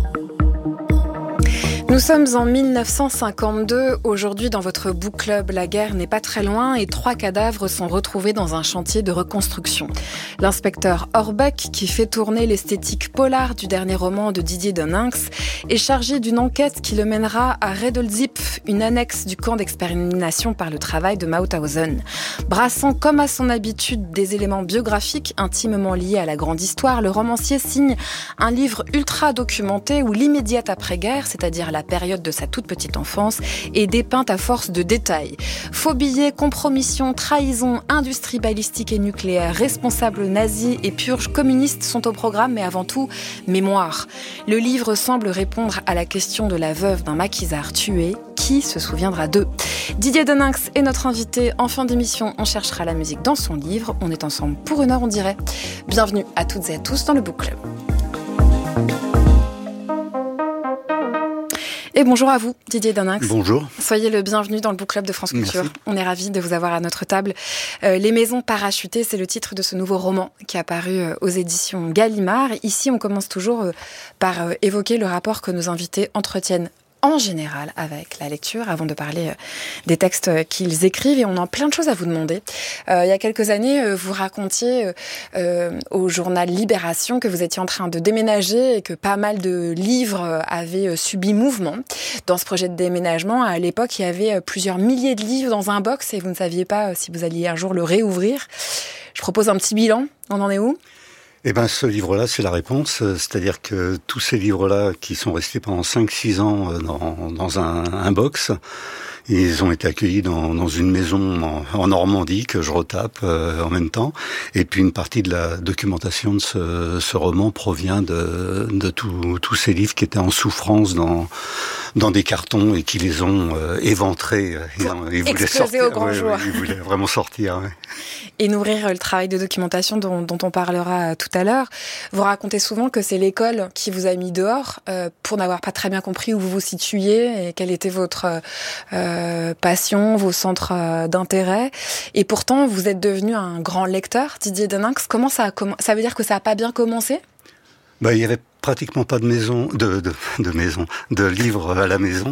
Nous sommes en mille neuf cent cinquante-deux. Aujourd'hui, dans votre book club, la guerre n'est pas très loin et trois cadavres sont retrouvés dans un chantier de reconstruction. L'inspecteur Orbeck, qui fait tourner l'esthétique polar du dernier roman de Didier Deninx, est chargé d'une enquête qui le mènera à Redolzipf, une annexe du camp d'extermination par le travail de Mauthausen. Brassant comme à son habitude des éléments biographiques intimement liés à la grande histoire, le romancier signe un livre ultra documenté où l'immédiate après-guerre, c'est-à-dire la période de sa toute petite enfance, est dépeinte à force de détails. Faux billets, compromission, trahison, industrie balistique et nucléaire, responsables nazis et purges communistes sont au programme, mais avant tout, mémoire. Le livre semble répondre à la question de la veuve d'un maquisard tué. Qui se souviendra d'eux ? Didier Deninx est notre invité. En fin d'émission, on cherchera la musique dans son livre. On est ensemble pour une heure, on dirait. Bienvenue à toutes et à tous dans le Book Club. Et bonjour à vous, Didier Deninx. Bonjour. Soyez le bienvenu dans le Book Club de France Culture. Merci. On est ravis de vous avoir à notre table. Euh, Les Maisons Parachutées, c'est le titre de ce nouveau roman qui est apparu euh, aux éditions Gallimard. Ici, on commence toujours euh, par euh, évoquer le rapport que nos invités entretiennent en général avec la lecture, avant de parler des textes qu'ils écrivent, et on a plein de choses à vous demander. Euh, il y a quelques années, vous racontiez euh, au journal Libération que vous étiez en train de déménager et que pas mal de livres avaient subi mouvement. Dans ce projet de déménagement, à l'époque, il y avait plusieurs milliers de livres dans un box et vous ne saviez pas si vous alliez un jour le réouvrir. Je propose un petit bilan. On en est où ? Eh ben, ce livre-là, c'est la réponse. C'est-à-dire que tous ces livres-là, qui sont restés pendant cinq six ans dans, dans un, un box, ils ont été accueillis dans, dans une maison en, en Normandie que je retape euh, en même temps. Et puis une partie de la documentation de ce, ce roman provient de, de tous ces livres qui étaient en souffrance dans, dans des cartons et qui les ont euh, éventrés. Ils, ils voulaient sortir. Au grand ouais, jour. Ouais, ils voulaient vraiment sortir. Ouais. Et nourrir le travail de documentation dont, dont on parlera tout à l'heure. Vous racontez souvent que c'est l'école qui vous a mis dehors euh, pour n'avoir pas très bien compris où vous vous situiez et quelle était votre euh, passion, vos centres euh, d'intérêt. Et pourtant, vous êtes devenu un grand lecteur, Didier Deninx. Comment ça a comm- ça veut dire que ça n'a pas bien commencé ? Bah, il y avait pratiquement pas de maison, de, de, de maison, de livres à la maison.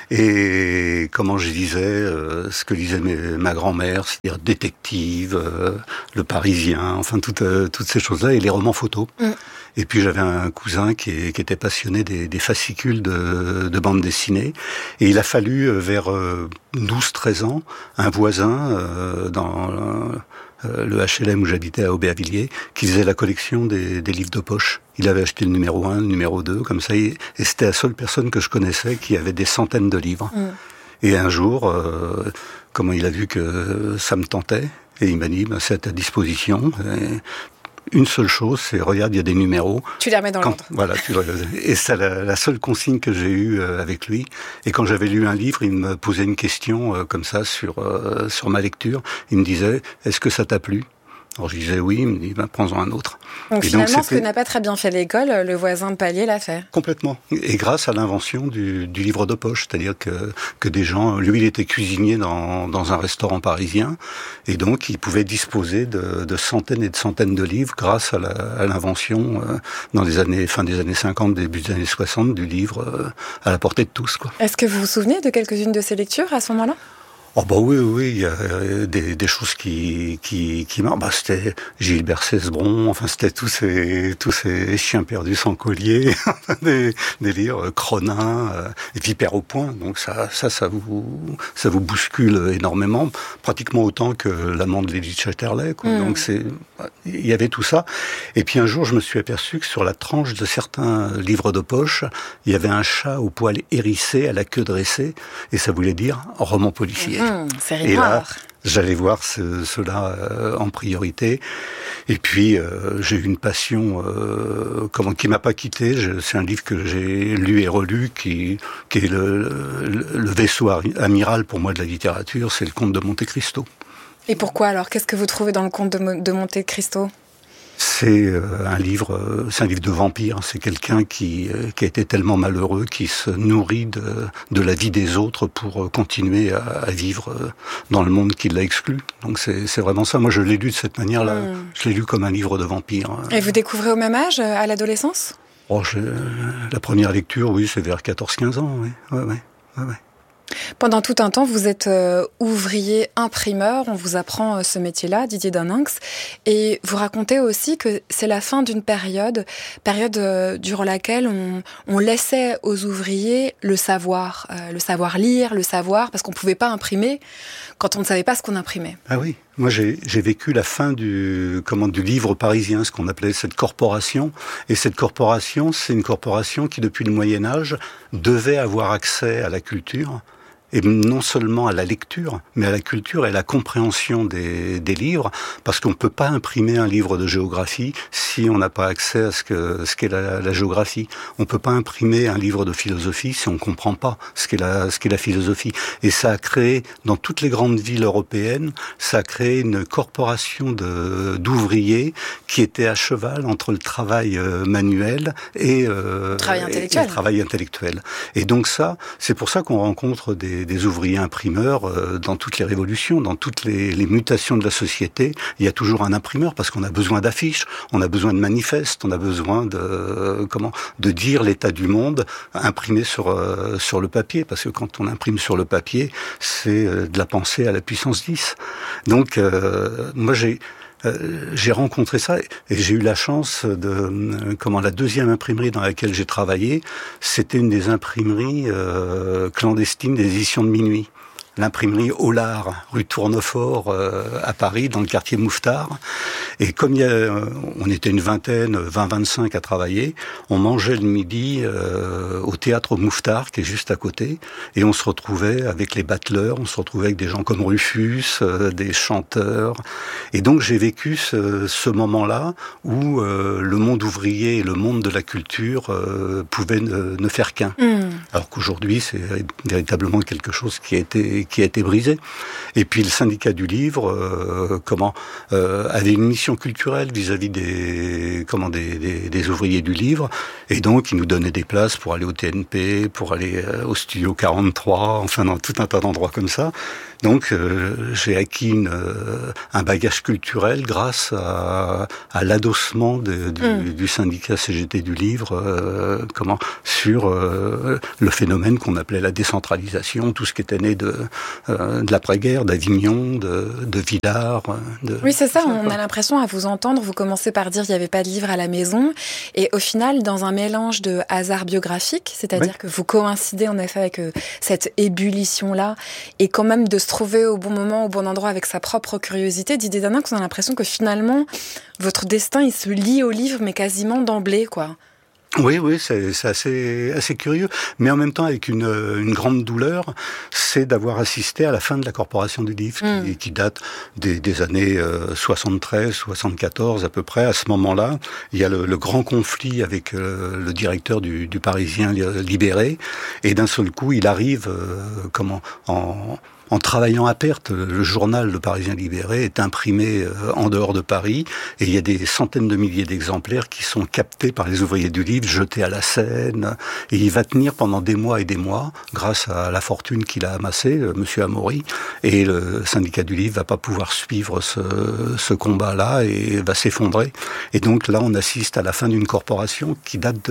Et comment je lisais, euh, ce que lisait mes, ma grand-mère, c'est-à-dire détective, euh, Le Parisien, enfin toutes, euh, toutes ces choses-là, et les romans photos. Mm. Et puis j'avais un cousin qui, est, qui était passionné des, des fascicules de, de bande dessinée. Et il a fallu, vers euh, douze treize ans, un voisin euh, dans... Euh, Euh, le H L M où j'habitais à Aubéavilliers, qui faisait la collection des, des livres de poche. Il avait acheté le numéro un, le numéro deux, comme ça, et, et c'était la seule personne que je connaissais qui avait des centaines de livres. Mmh. Et un jour, euh, comment il a vu que ça me tentait, et il m'a dit, bah, c'est à ta disposition. Et une seule chose, c'est regarde, il y a des numéros. Tu les remets dans l'ordre. Voilà, tu, et c'est la, la seule consigne que j'ai eue euh, avec lui. Et quand j'avais lu un livre, il me posait une question euh, comme ça sur euh, sur ma lecture. Il me disait, est-ce que ça t'a plu ? Alors je disais oui, il me dit, ben, prends-en un autre. Donc et finalement, donc, ce que n'a pas très bien fait l'école, le voisin de palier l'a fait. Complètement. Et grâce à l'invention du, du livre de poche, c'est-à-dire que, que des gens, lui il était cuisinier dans, dans un restaurant parisien, et donc il pouvait disposer de, de centaines et de centaines de livres grâce à, la, à l'invention euh, dans les années, fin des années cinquante, début des années soixante, du livre euh, à la portée de tous, quoi. Est-ce que vous vous souvenez de quelques-unes de ces lectures à ce moment-là ? Oh bah oui, oui, il y a des, des choses qui qui qui marquent. Bah c'était Gilbert Cesbron, enfin c'était tous ces tous ces chiens perdus sans collier, des, des livres Cronin, euh, et Vipère au point. Donc ça ça ça vous ça vous bouscule énormément, pratiquement autant que l'amant de Lady Chatterley, quoi. Mmh. Donc c'est il y avait tout ça. Et puis un jour, je me suis aperçu que sur la tranche de certains livres de poche, il y avait un chat au poil hérissé, à la queue dressée, et ça voulait dire roman policier. Mmh, c'est et là, j'allais voir ce, cela euh, en priorité. Et puis, euh, j'ai eu une passion euh, comment, qui m'a pas quitté. Je, c'est un livre que j'ai lu et relu, qui, qui est le, le, le vaisseau amiral pour moi de la littérature, c'est le Comte de Monte Cristo. Et pourquoi alors ? Qu'est-ce que vous trouvez dans le Comte de, de Monte Cristo ? C'est euh, un livre, euh, c'est un livre de vampire. C'est quelqu'un qui euh, qui a été tellement malheureux, qui se nourrit de de la vie des autres pour euh, continuer à, à vivre euh, dans le monde qui l'a exclu. Donc c'est c'est vraiment ça. Moi, je l'ai lu de cette manière-là. Mmh. Je l'ai lu comme un livre de vampire. Et vous découvrez au même âge, à l'adolescence ? Oh, je, la première lecture, oui, c'est vers quatorze quinze ans. Oui, ouais, ouais, ouais, ouais. Pendant tout un temps, vous êtes euh, ouvrier imprimeur, on vous apprend euh, ce métier-là, Didier Deninx, et vous racontez aussi que c'est la fin d'une période, période euh, durant laquelle on, on laissait aux ouvriers le savoir, euh, le savoir lire, le savoir, parce qu'on ne pouvait pas imprimer quand on ne savait pas ce qu'on imprimait. Ah oui, moi j'ai, j'ai vécu la fin du, comment, du livre parisien, ce qu'on appelait cette corporation, et cette corporation, c'est une corporation qui depuis le Moyen-Âge devait avoir accès à la culture, et non seulement à la lecture, mais à la culture et à la compréhension des, des livres, parce qu'on ne peut pas imprimer un livre de géographie si on n'a pas accès à ce, que, ce qu'est la, la géographie. On ne peut pas imprimer un livre de philosophie si on ne comprend pas ce qu'est, la, ce qu'est la philosophie. Et ça a créé, dans toutes les grandes villes européennes, ça a créé une corporation de, d'ouvriers qui était à cheval entre le travail euh, manuel et, euh, travail intellectuel. et, et le travail intellectuel. Et donc ça, c'est pour ça qu'on rencontre des des ouvriers imprimeurs euh, dans toutes les révolutions, dans toutes les, les mutations de la société. Il y a toujours un imprimeur parce qu'on a besoin d'affiches, on a besoin besoin de manifestes, on a besoin de euh, comment de dire l'état du monde imprimé sur euh, sur le papier, parce que quand on imprime sur le papier, c'est euh, de la pensée à la puissance dix. Donc euh, moi j'ai Euh, j'ai rencontré ça et j'ai eu la chance de euh, comment la deuxième imprimerie dans laquelle j'ai travaillé, c'était une des imprimeries euh, clandestines des éditions de minuit. L'imprimerie Hollard, rue Tournefort, euh, à Paris, dans le quartier Mouffetard. Et comme il y a, euh, on était une vingtaine, vingt, vingt-cinq à travailler, on mangeait le midi euh, au théâtre Mouffetard, qui est juste à côté, et on se retrouvait avec les battleurs, on se retrouvait avec des gens comme Rufus, euh, des chanteurs. Et donc j'ai vécu ce, ce moment-là où euh, le monde ouvrier et le monde de la culture euh, pouvaient ne, ne faire qu'un. Mmh. Alors qu'aujourd'hui, c'est véritablement quelque chose qui a été qui a été brisé. Et puis le syndicat du livre, euh, comment euh, avait une mission culturelle vis-à-vis des comment des, des, des ouvriers du livre, et donc ils nous donnaient des places pour aller au T N P, pour aller euh, au Studio quarante-trois, enfin dans tout un tas d'endroits comme ça. Donc euh, j'ai acquis une, euh, un bagage culturel grâce à, à l'adossement de, du, mmh. du syndicat C G T du livre, euh, comment sur euh, le phénomène qu'on appelait la décentralisation, tout ce qui était né de, euh, de l'après-guerre, d'Avignon, de, de Villars. De, oui, c'est ça, on a l'impression à vous entendre, vous commencez par dire qu'il n'y avait pas de livre à la maison, et au final, dans un mélange de hasard biographique, c'est-à-dire oui. que vous coïncidez en effet avec euh, cette ébullition-là, et quand même de se trouver au bon moment, au bon endroit avec sa propre curiosité, Didier Daninx, on a l'impression que finalement, votre destin, il se lie au livre, mais quasiment d'emblée, quoi. Oui, oui, c'est, c'est assez, assez curieux, mais en même temps avec une, une grande douleur, c'est d'avoir assisté à la fin de la Corporation du livre, mmh. qui, qui date des, des années euh, soixante-treize, soixante-quatorze à peu près. À ce moment-là, il y a le, le grand conflit avec euh, le directeur du, du Parisien Libéré, et d'un seul coup, il arrive, euh, comment, en... En travaillant à perte, le journal Le Parisien Libéré est imprimé en dehors de Paris, et il y a des centaines de milliers d'exemplaires qui sont captés par les ouvriers du livre, jetés à la Seine, et il va tenir pendant des mois et des mois, grâce à la fortune qu'il a amassée, Monsieur Amaury, et le syndicat du livre va pas pouvoir suivre ce, ce combat-là et va s'effondrer. Et donc là, on assiste à la fin d'une corporation qui date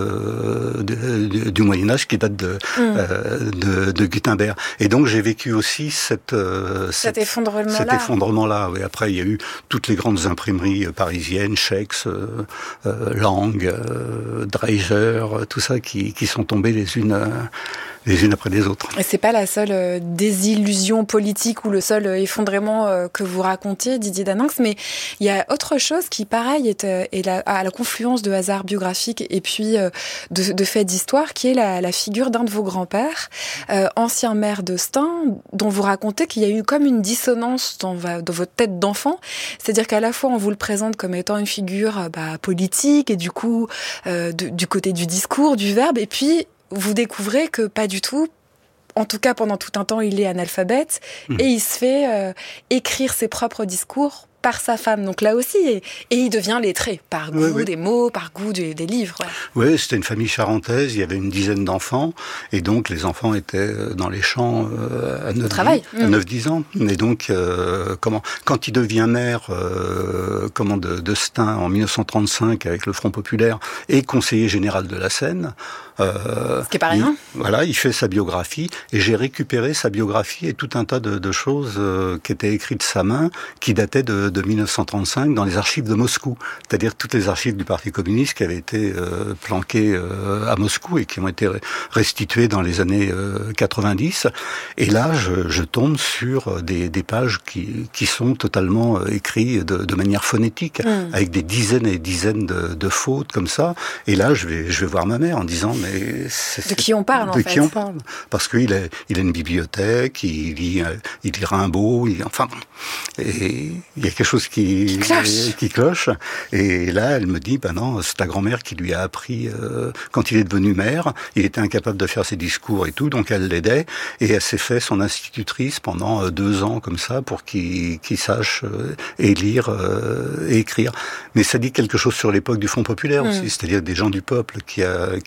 de, de, de, du Moyen-Âge, qui date de, mmh. euh, de, de Gutenberg. Et donc j'ai vécu aussi aussi cette, euh, cet, cet effondrement-là. Cet effondrement-là. Oui, après, il y a eu toutes les grandes imprimeries parisiennes, Schex, euh, euh, Lang, euh, Dreiser, tout ça qui, qui sont tombées les unes, euh, les unes après les autres. Et c'est pas la seule euh, désillusion politique ou le seul euh, effondrement euh, que vous racontiez, Didier Daninx, mais il y a autre chose qui, pareil, est, euh, est la, à la confluence de hasard biographique et puis euh, de, de faits d'histoire, qui est la, la figure d'un de vos grands-pères, euh, ancien maire de Stein, dont vous racontez qu'il y a eu comme une dissonance dans, dans votre tête d'enfant. C'est-à-dire qu'à la fois, on vous le présente comme étant une figure bah, politique et du coup, euh, de, du côté du discours, du verbe, et puis vous découvrez que pas du tout. En tout cas, pendant tout un temps, il est analphabète mmh. et il se fait euh, écrire ses propres discours par sa femme. Donc là aussi, et, et il devient lettré, par goût oui, oui. des mots, par goût des, des livres. Ouais. Oui, c'était une famille charentaise, il y avait une dizaine d'enfants, et donc les enfants étaient dans les champs euh, à neuf dix ans. Et donc, euh, comment, quand il devient maire euh, comment, de, de Stein en mille neuf cent trente-cinq avec le Front Populaire, et conseiller général de la Seine, Euh, Ce qui est pas rien. Il, voilà, il fait sa biographie, et j'ai récupéré sa biographie et tout un tas de, de choses euh, qui étaient écrites de sa main, qui dataient de, de mille neuf cent trente-cinq dans les archives de Moscou. C'est-à-dire toutes les archives du Parti communiste qui avaient été euh, planquées euh, à Moscou et qui ont été restituées dans les années euh, quatre-vingt-dix. Et là, je, je tombe sur des, des pages qui, qui sont totalement écrites de, de manière phonétique, mmh. avec des dizaines et dizaines de, de fautes comme ça. Et là, je vais, je vais voir ma mère en disant mais de qui on parle, de en fait. De qui on parle. Parce qu'il a, il a une bibliothèque, il lit, il lit Rimbaud, il, enfin, et il y a quelque chose qui, qui cloche. Qui cloche. Et là, elle me dit, ben non, c'est ta grand-mère qui lui a appris, euh, quand il est devenu maire, il était incapable de faire ses discours et tout, donc elle l'aidait, et elle s'est fait son institutrice pendant euh, deux ans, comme ça, pour qu'il, qu'il sache euh, et lire euh, et écrire. Mais ça dit quelque chose sur l'époque du Front Populaire mmh. aussi, c'est-à-dire des gens du peuple qui, a, qui avaient été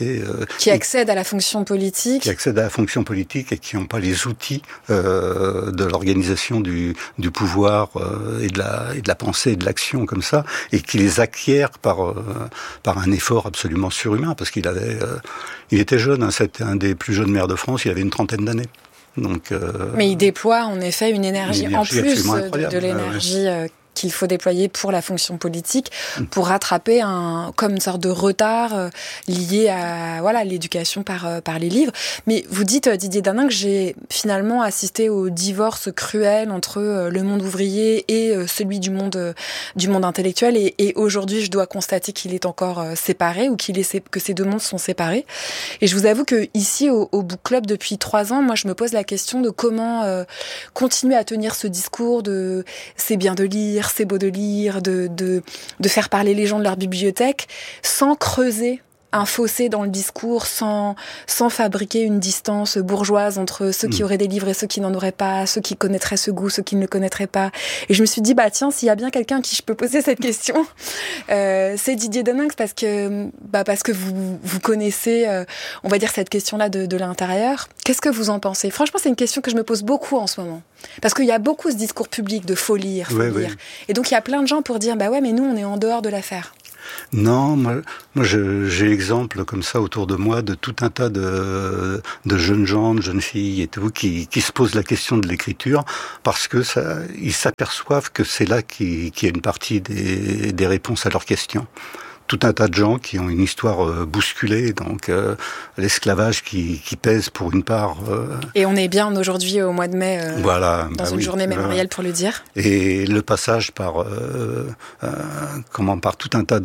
société euh, qui accèdent à la fonction politique, qui accèdent à la fonction politique et qui n'ont pas les outils euh, de l'organisation du, du pouvoir euh, et de la et de la pensée et de l'action comme ça, et qui les acquièrent par euh, par un effort absolument surhumain, parce qu'il avait euh, il était jeune, hein, c'était un des plus jeunes maires de France, il avait une trentaine d'années. Donc, euh, mais il déploie en effet une énergie, une énergie en plus de, de Ouais, l'énergie ouais. euh, qu'il faut déployer pour la fonction politique, pour rattraper un comme une sorte de retard euh, lié à voilà l'éducation par euh, par les livres. Mais vous dites, Didier Danin, que j'ai finalement assisté au divorce cruel entre euh, le monde ouvrier et euh, celui du monde euh, du monde intellectuel, et, et aujourd'hui je dois constater qu'il est encore euh, séparé, ou qu'il est que ces deux mondes sont séparés. Et je vous avoue que ici au, au Book Club depuis trois ans, moi je me pose la question de comment euh, continuer à tenir ce discours de c'est bien de lire, c'est beau de lire, de, de, de faire parler les gens de leur bibliothèque, sans creuser un fossé dans le discours, sans, sans fabriquer une distance bourgeoise entre ceux qui auraient des livres et ceux qui n'en auraient pas, ceux qui connaîtraient ce goût, ceux qui ne le connaîtraient pas. Et je me suis dit, bah tiens, s'il y a bien quelqu'un à qui je peux poser cette question, euh, c'est Didier Danin, parce que, bah parce que vous, vous connaissez, euh, on va dire, cette question-là de, de l'intérieur. Qu'est-ce que vous en pensez ? Franchement, c'est une question que je me pose beaucoup en ce moment. Parce qu'il y a beaucoup ce discours public de faut lire, faut ouais, lire. Ouais. Et donc, il y a plein de gens pour dire, bah ouais, mais nous, on est en dehors de l'affaire. Non, moi, moi je, j'ai l'exemple comme ça autour de moi de tout un tas de, de jeunes gens, de jeunes filles et tout, qui, qui se posent la question de l'écriture parce que ça, ils s'aperçoivent que c'est là qu'il, qu'il y a une partie des, des réponses à leurs questions. Tout un tas de gens qui ont une histoire euh, bousculée, donc euh, l'esclavage qui, qui pèse pour une part. Euh, Et on est bien aujourd'hui au mois de mai, euh, voilà, dans bah une oui, journée mémorielle euh, pour le dire. Et le passage par euh, euh, comment par tout un tas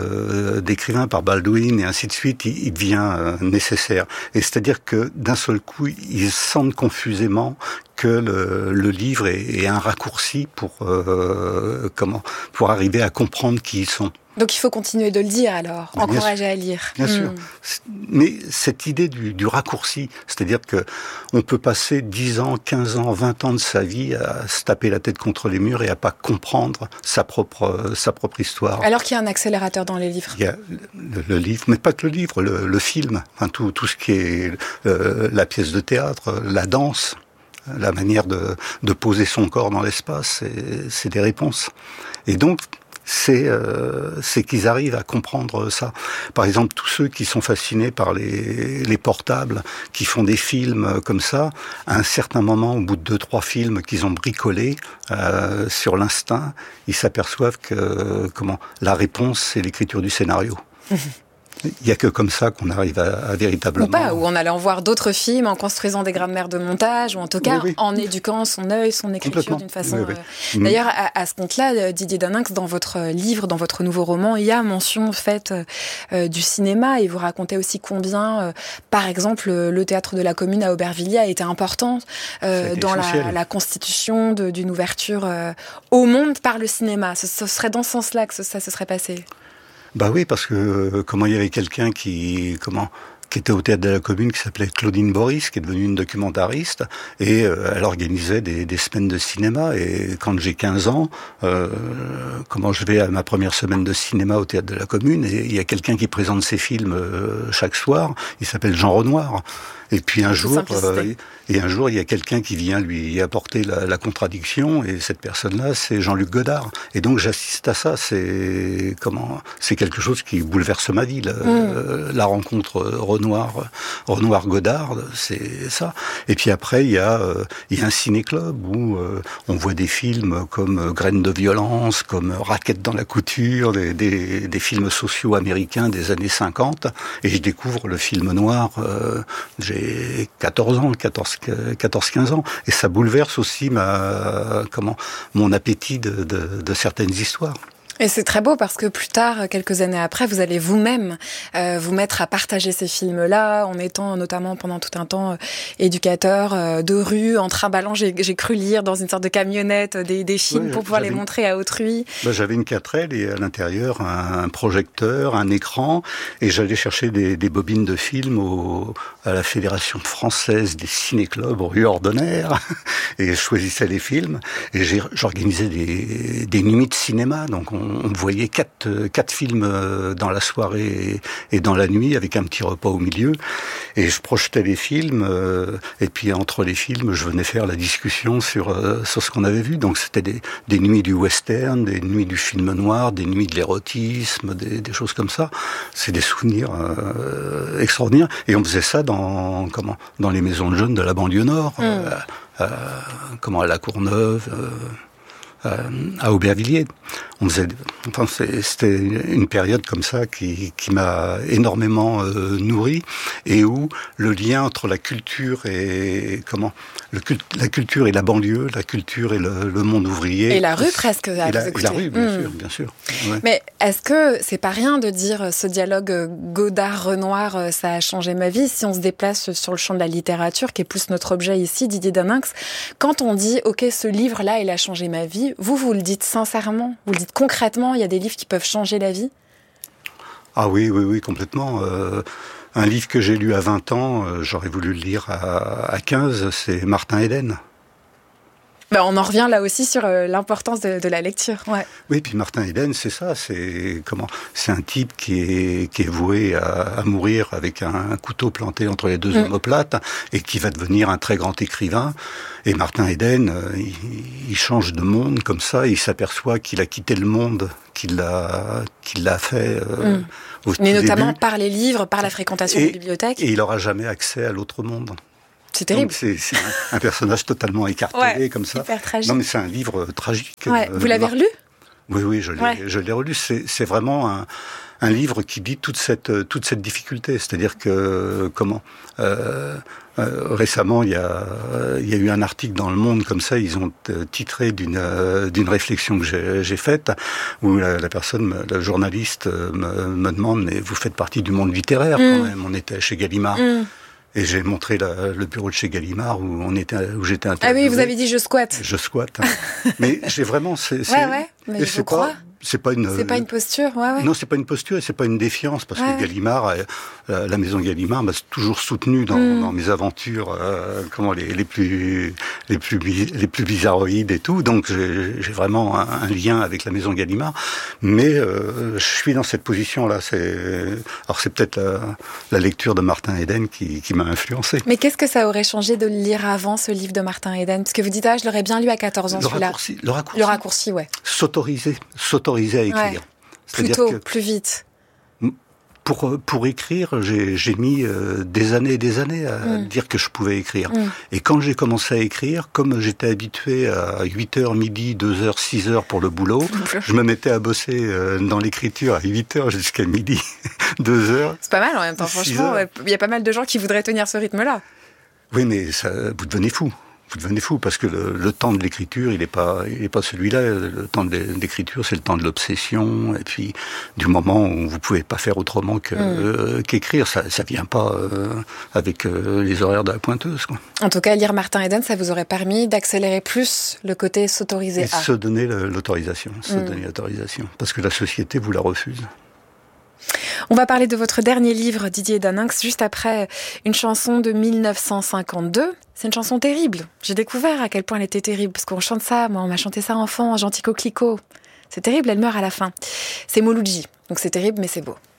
de d'écrivains, par Baldwin et ainsi de suite, il, il devient euh, nécessaire. Et c'est-à-dire que d'un seul coup, ils sentent confusément que le, le livre est, est un raccourci pour euh, comment pour arriver à comprendre qui ils sont. Donc il faut continuer de le dire alors, bien encourager sûr, à lire. Bien mmh. sûr. Mais cette idée du, du raccourci, c'est-à-dire que on peut passer dix ans, quinze ans, vingt ans de sa vie à se taper la tête contre les murs et à pas comprendre sa propre, sa propre histoire. Alors qu'il y a un accélérateur dans les livres. Il y a le, le livre, mais pas que le livre, le, le film, enfin, tout, tout ce qui est euh, la pièce de théâtre, la danse, la manière de, de poser son corps dans l'espace, c'est, c'est des réponses. Et donc, c'est euh, c'est qu'ils arrivent à comprendre ça. Par exemple, tous ceux qui sont fascinés par les les portables, qui font des films comme ça, à un certain moment, au bout de deux trois films qu'ils ont bricolés euh, sur l'instinct, ils s'aperçoivent que comment la réponse, c'est l'écriture du scénario. Il n'y a que comme ça qu'on arrive à, à véritablement... Ou pas, ou en allant voir d'autres films, en construisant des grammaires de montage, ou en tout cas, oui, oui. en éduquant son œil, son écriture d'une façon... Oui, oui. Euh... D'ailleurs, à, à ce compte-là, Didier Danin, dans votre livre, dans votre nouveau roman, il y a mention faite euh, du cinéma, et vous racontez aussi combien, euh, par exemple, le théâtre de la Commune à Aubervilliers a été important euh, dans la, la constitution de, d'une ouverture euh, au monde par le cinéma. Ce, ce serait dans ce sens-là que ça, ça se serait passé. Bah oui, parce que euh, comment il y avait quelqu'un qui comment qui était au théâtre de la Commune, qui s'appelait Claudine Boris, qui est devenue une documentariste, et euh, elle organisait des, des semaines de cinéma. Et quand j'ai quinze ans, euh, comment je vais à ma première semaine de cinéma au théâtre de la Commune, et il y a quelqu'un qui présente ses films euh, chaque soir. Il s'appelle Jean Renoir. Et puis un jour, euh, et un jour, il y a quelqu'un qui vient lui apporter la, la contradiction, et cette personne-là, c'est Jean-Luc Godard. Et donc j'assiste à ça. C'est comment, c'est quelque chose qui bouleverse ma vie. La, mmh. la rencontre Renoir, Renoir Godard, c'est ça. Et puis après, il y a, euh, il y a un ciné-club où euh, on voit des films comme Graines de violence, comme Raquettes dans la couture, des, des, des films sociaux américains des années cinquante, et je découvre le film noir. Euh, j'ai quatorze ans, quatorze, quinze ans, et ça bouleverse aussi ma, comment, mon appétit de, de, de certaines histoires. Et c'est très beau parce que plus tard, quelques années après, vous allez vous-même euh, vous mettre à partager ces films-là, en étant notamment pendant tout un temps euh, éducateur euh, de rue, en trimballant, j'ai, j'ai cru lire dans une sorte de camionnette des, des films ouais, pour pouvoir les montrer à autrui. Bah, j'avais une quatre L et à l'intérieur un projecteur, un écran, et j'allais chercher des, des bobines de films au, à la Fédération française des ciné-clubs rue Ordonnaire, et je choisissais les films, et j'ai, j'organisais des, des nuits de cinéma, donc on on voyait quatre, quatre films dans la soirée et dans la nuit, avec un petit repas au milieu. Et je projetais les films, euh, et puis entre les films, je venais faire la discussion sur, euh, sur ce qu'on avait vu. Donc c'était des, des nuits du western, des nuits du film noir, des nuits de l'érotisme, des, des choses comme ça. C'est des souvenirs euh, extraordinaires. Et on faisait ça dans, comment, dans les maisons de jeunes de la banlieue nord, mmh. euh, euh, comment, à la Courneuve, euh, à Aubervilliers. On faisait, enfin, c'était une période comme ça qui, qui m'a énormément euh, nourri, et où le lien entre la culture et comment le culte, la culture et la banlieue, la culture et le, le monde ouvrier. Et la rue presque. Et la, et la rue, bien mmh. sûr, bien sûr. Ouais. Mais est-ce que c'est pas rien de dire ce dialogue Godard-Renoir, ça a changé ma vie, si on se déplace sur le champ de la littérature, qui est plus notre objet ici, Didier Daninx, quand on dit ok, ce livre-là, il a changé ma vie. Vous, vous le dites sincèrement, vous le dites concrètement, il y a des livres qui peuvent changer la vie ? Ah oui, oui, oui, complètement. Euh, un livre que j'ai lu à vingt ans, euh, j'aurais voulu le lire à, à quinze, c'est Martin Eden. Ben, on en revient là aussi sur euh, l'importance de, de la lecture. Ouais. Oui, puis Martin Eden, c'est ça, c'est comment, c'est un type qui est qui est voué à, à mourir avec un, un couteau planté entre les deux mmh. omoplates, et qui va devenir un très grand écrivain. Et Martin Eden, euh, il, il change de monde comme ça, et il s'aperçoit qu'il a quitté le monde qu'il a qu'il l'a fait. Euh, mmh. au Mais notamment début. Par les livres, par la fréquentation et, des bibliothèques. Et il n'aura jamais accès à l'autre monde. C'est terrible. Donc c'est, c'est un, un personnage totalement écartelé, ouais, comme ça. Hyper tragique. Non, mais c'est un livre tragique. Ouais. Euh, Vous l'avez relu ? Oui, oui, je l'ai, ouais. je l'ai relu. C'est, c'est vraiment un, un livre qui dit toute cette, toute cette difficulté. C'est-à-dire que, comment, euh, euh, récemment, il y a, il y a eu un article dans Le Monde comme ça. Ils ont titré d'une, d'une réflexion que j'ai, j'ai faite, où la, la personne, la journaliste, me, me demande, mais vous faites partie du monde littéraire, mmh. quand même. On était chez Gallimard. Mmh. Et j'ai montré la, le bureau de chez Gallimard où on était, où j'étais interviewé. Ah oui, vous avez dit je squatte. Je squatte. Hein. Mais j'ai vraiment, c'est, c'est ouais, ouais, mais je c'est vous crois. C'est pas une. C'est pas une posture, ouais, ouais. Non, c'est pas une posture et c'est pas une défiance, parce ouais. que Gallimard, euh, la maison Gallimard m'a toujours soutenu dans, mm. dans mes aventures, euh, comment les, les plus, les plus, les plus bizarroïdes et tout. Donc j'ai, j'ai vraiment un, un lien avec la maison Gallimard. Mais euh, je suis dans cette position-là. C'est, alors c'est peut-être la, la lecture de Martin Eden qui, qui m'a influencé. Mais qu'est-ce que ça aurait changé de le lire avant, ce livre de Martin Eden ? Parce que vous dites, ah, je l'aurais bien lu à quatorze ans, le celui-là. Raccourci, le raccourci. Le raccourci, ouais. S'autoriser, s'autoriser à écrire. Ouais. Plus tôt, que plus vite. Pour, pour écrire, j'ai, j'ai mis euh, des années et des années à mm. dire que je pouvais écrire. Mm. Et quand j'ai commencé à écrire, comme j'étais habitué à huit heures, midi, deux heures, six heures pour le boulot, je me mettais à bosser euh, dans l'écriture à huit heures jusqu'à midi, deux heures. C'est pas mal en même temps, franchement. Il y a pas mal de gens qui voudraient tenir ce rythme-là. Oui, mais ça, vous devenez fou. Vous devenez fou, parce que le, le temps de l'écriture, il n'est pas, il est pas celui-là. Le temps de l'écriture, c'est le temps de l'obsession, et puis du moment où vous pouvez pas faire autrement que, mmh. euh, qu'écrire, ça, ça vient pas euh, avec euh, les horaires de la pointeuse, quoi. En tout cas, lire Martin Eden, ça vous aurait permis d'accélérer plus le côté s'autoriser et à. Se donner le, l'autorisation, se mmh. donner l'autorisation, parce que la société vous la refuse. On va parler de votre dernier livre, Didier Daninx, juste après une chanson de mille neuf cent cinquante-deux. C'est une chanson terrible. J'ai découvert à quel point elle était terrible, parce qu'on chante ça, moi on m'a chanté ça enfant, Gentil Coquelicot. C'est terrible, elle meurt à la fin. C'est Mouloudji, donc c'est terrible mais c'est beau.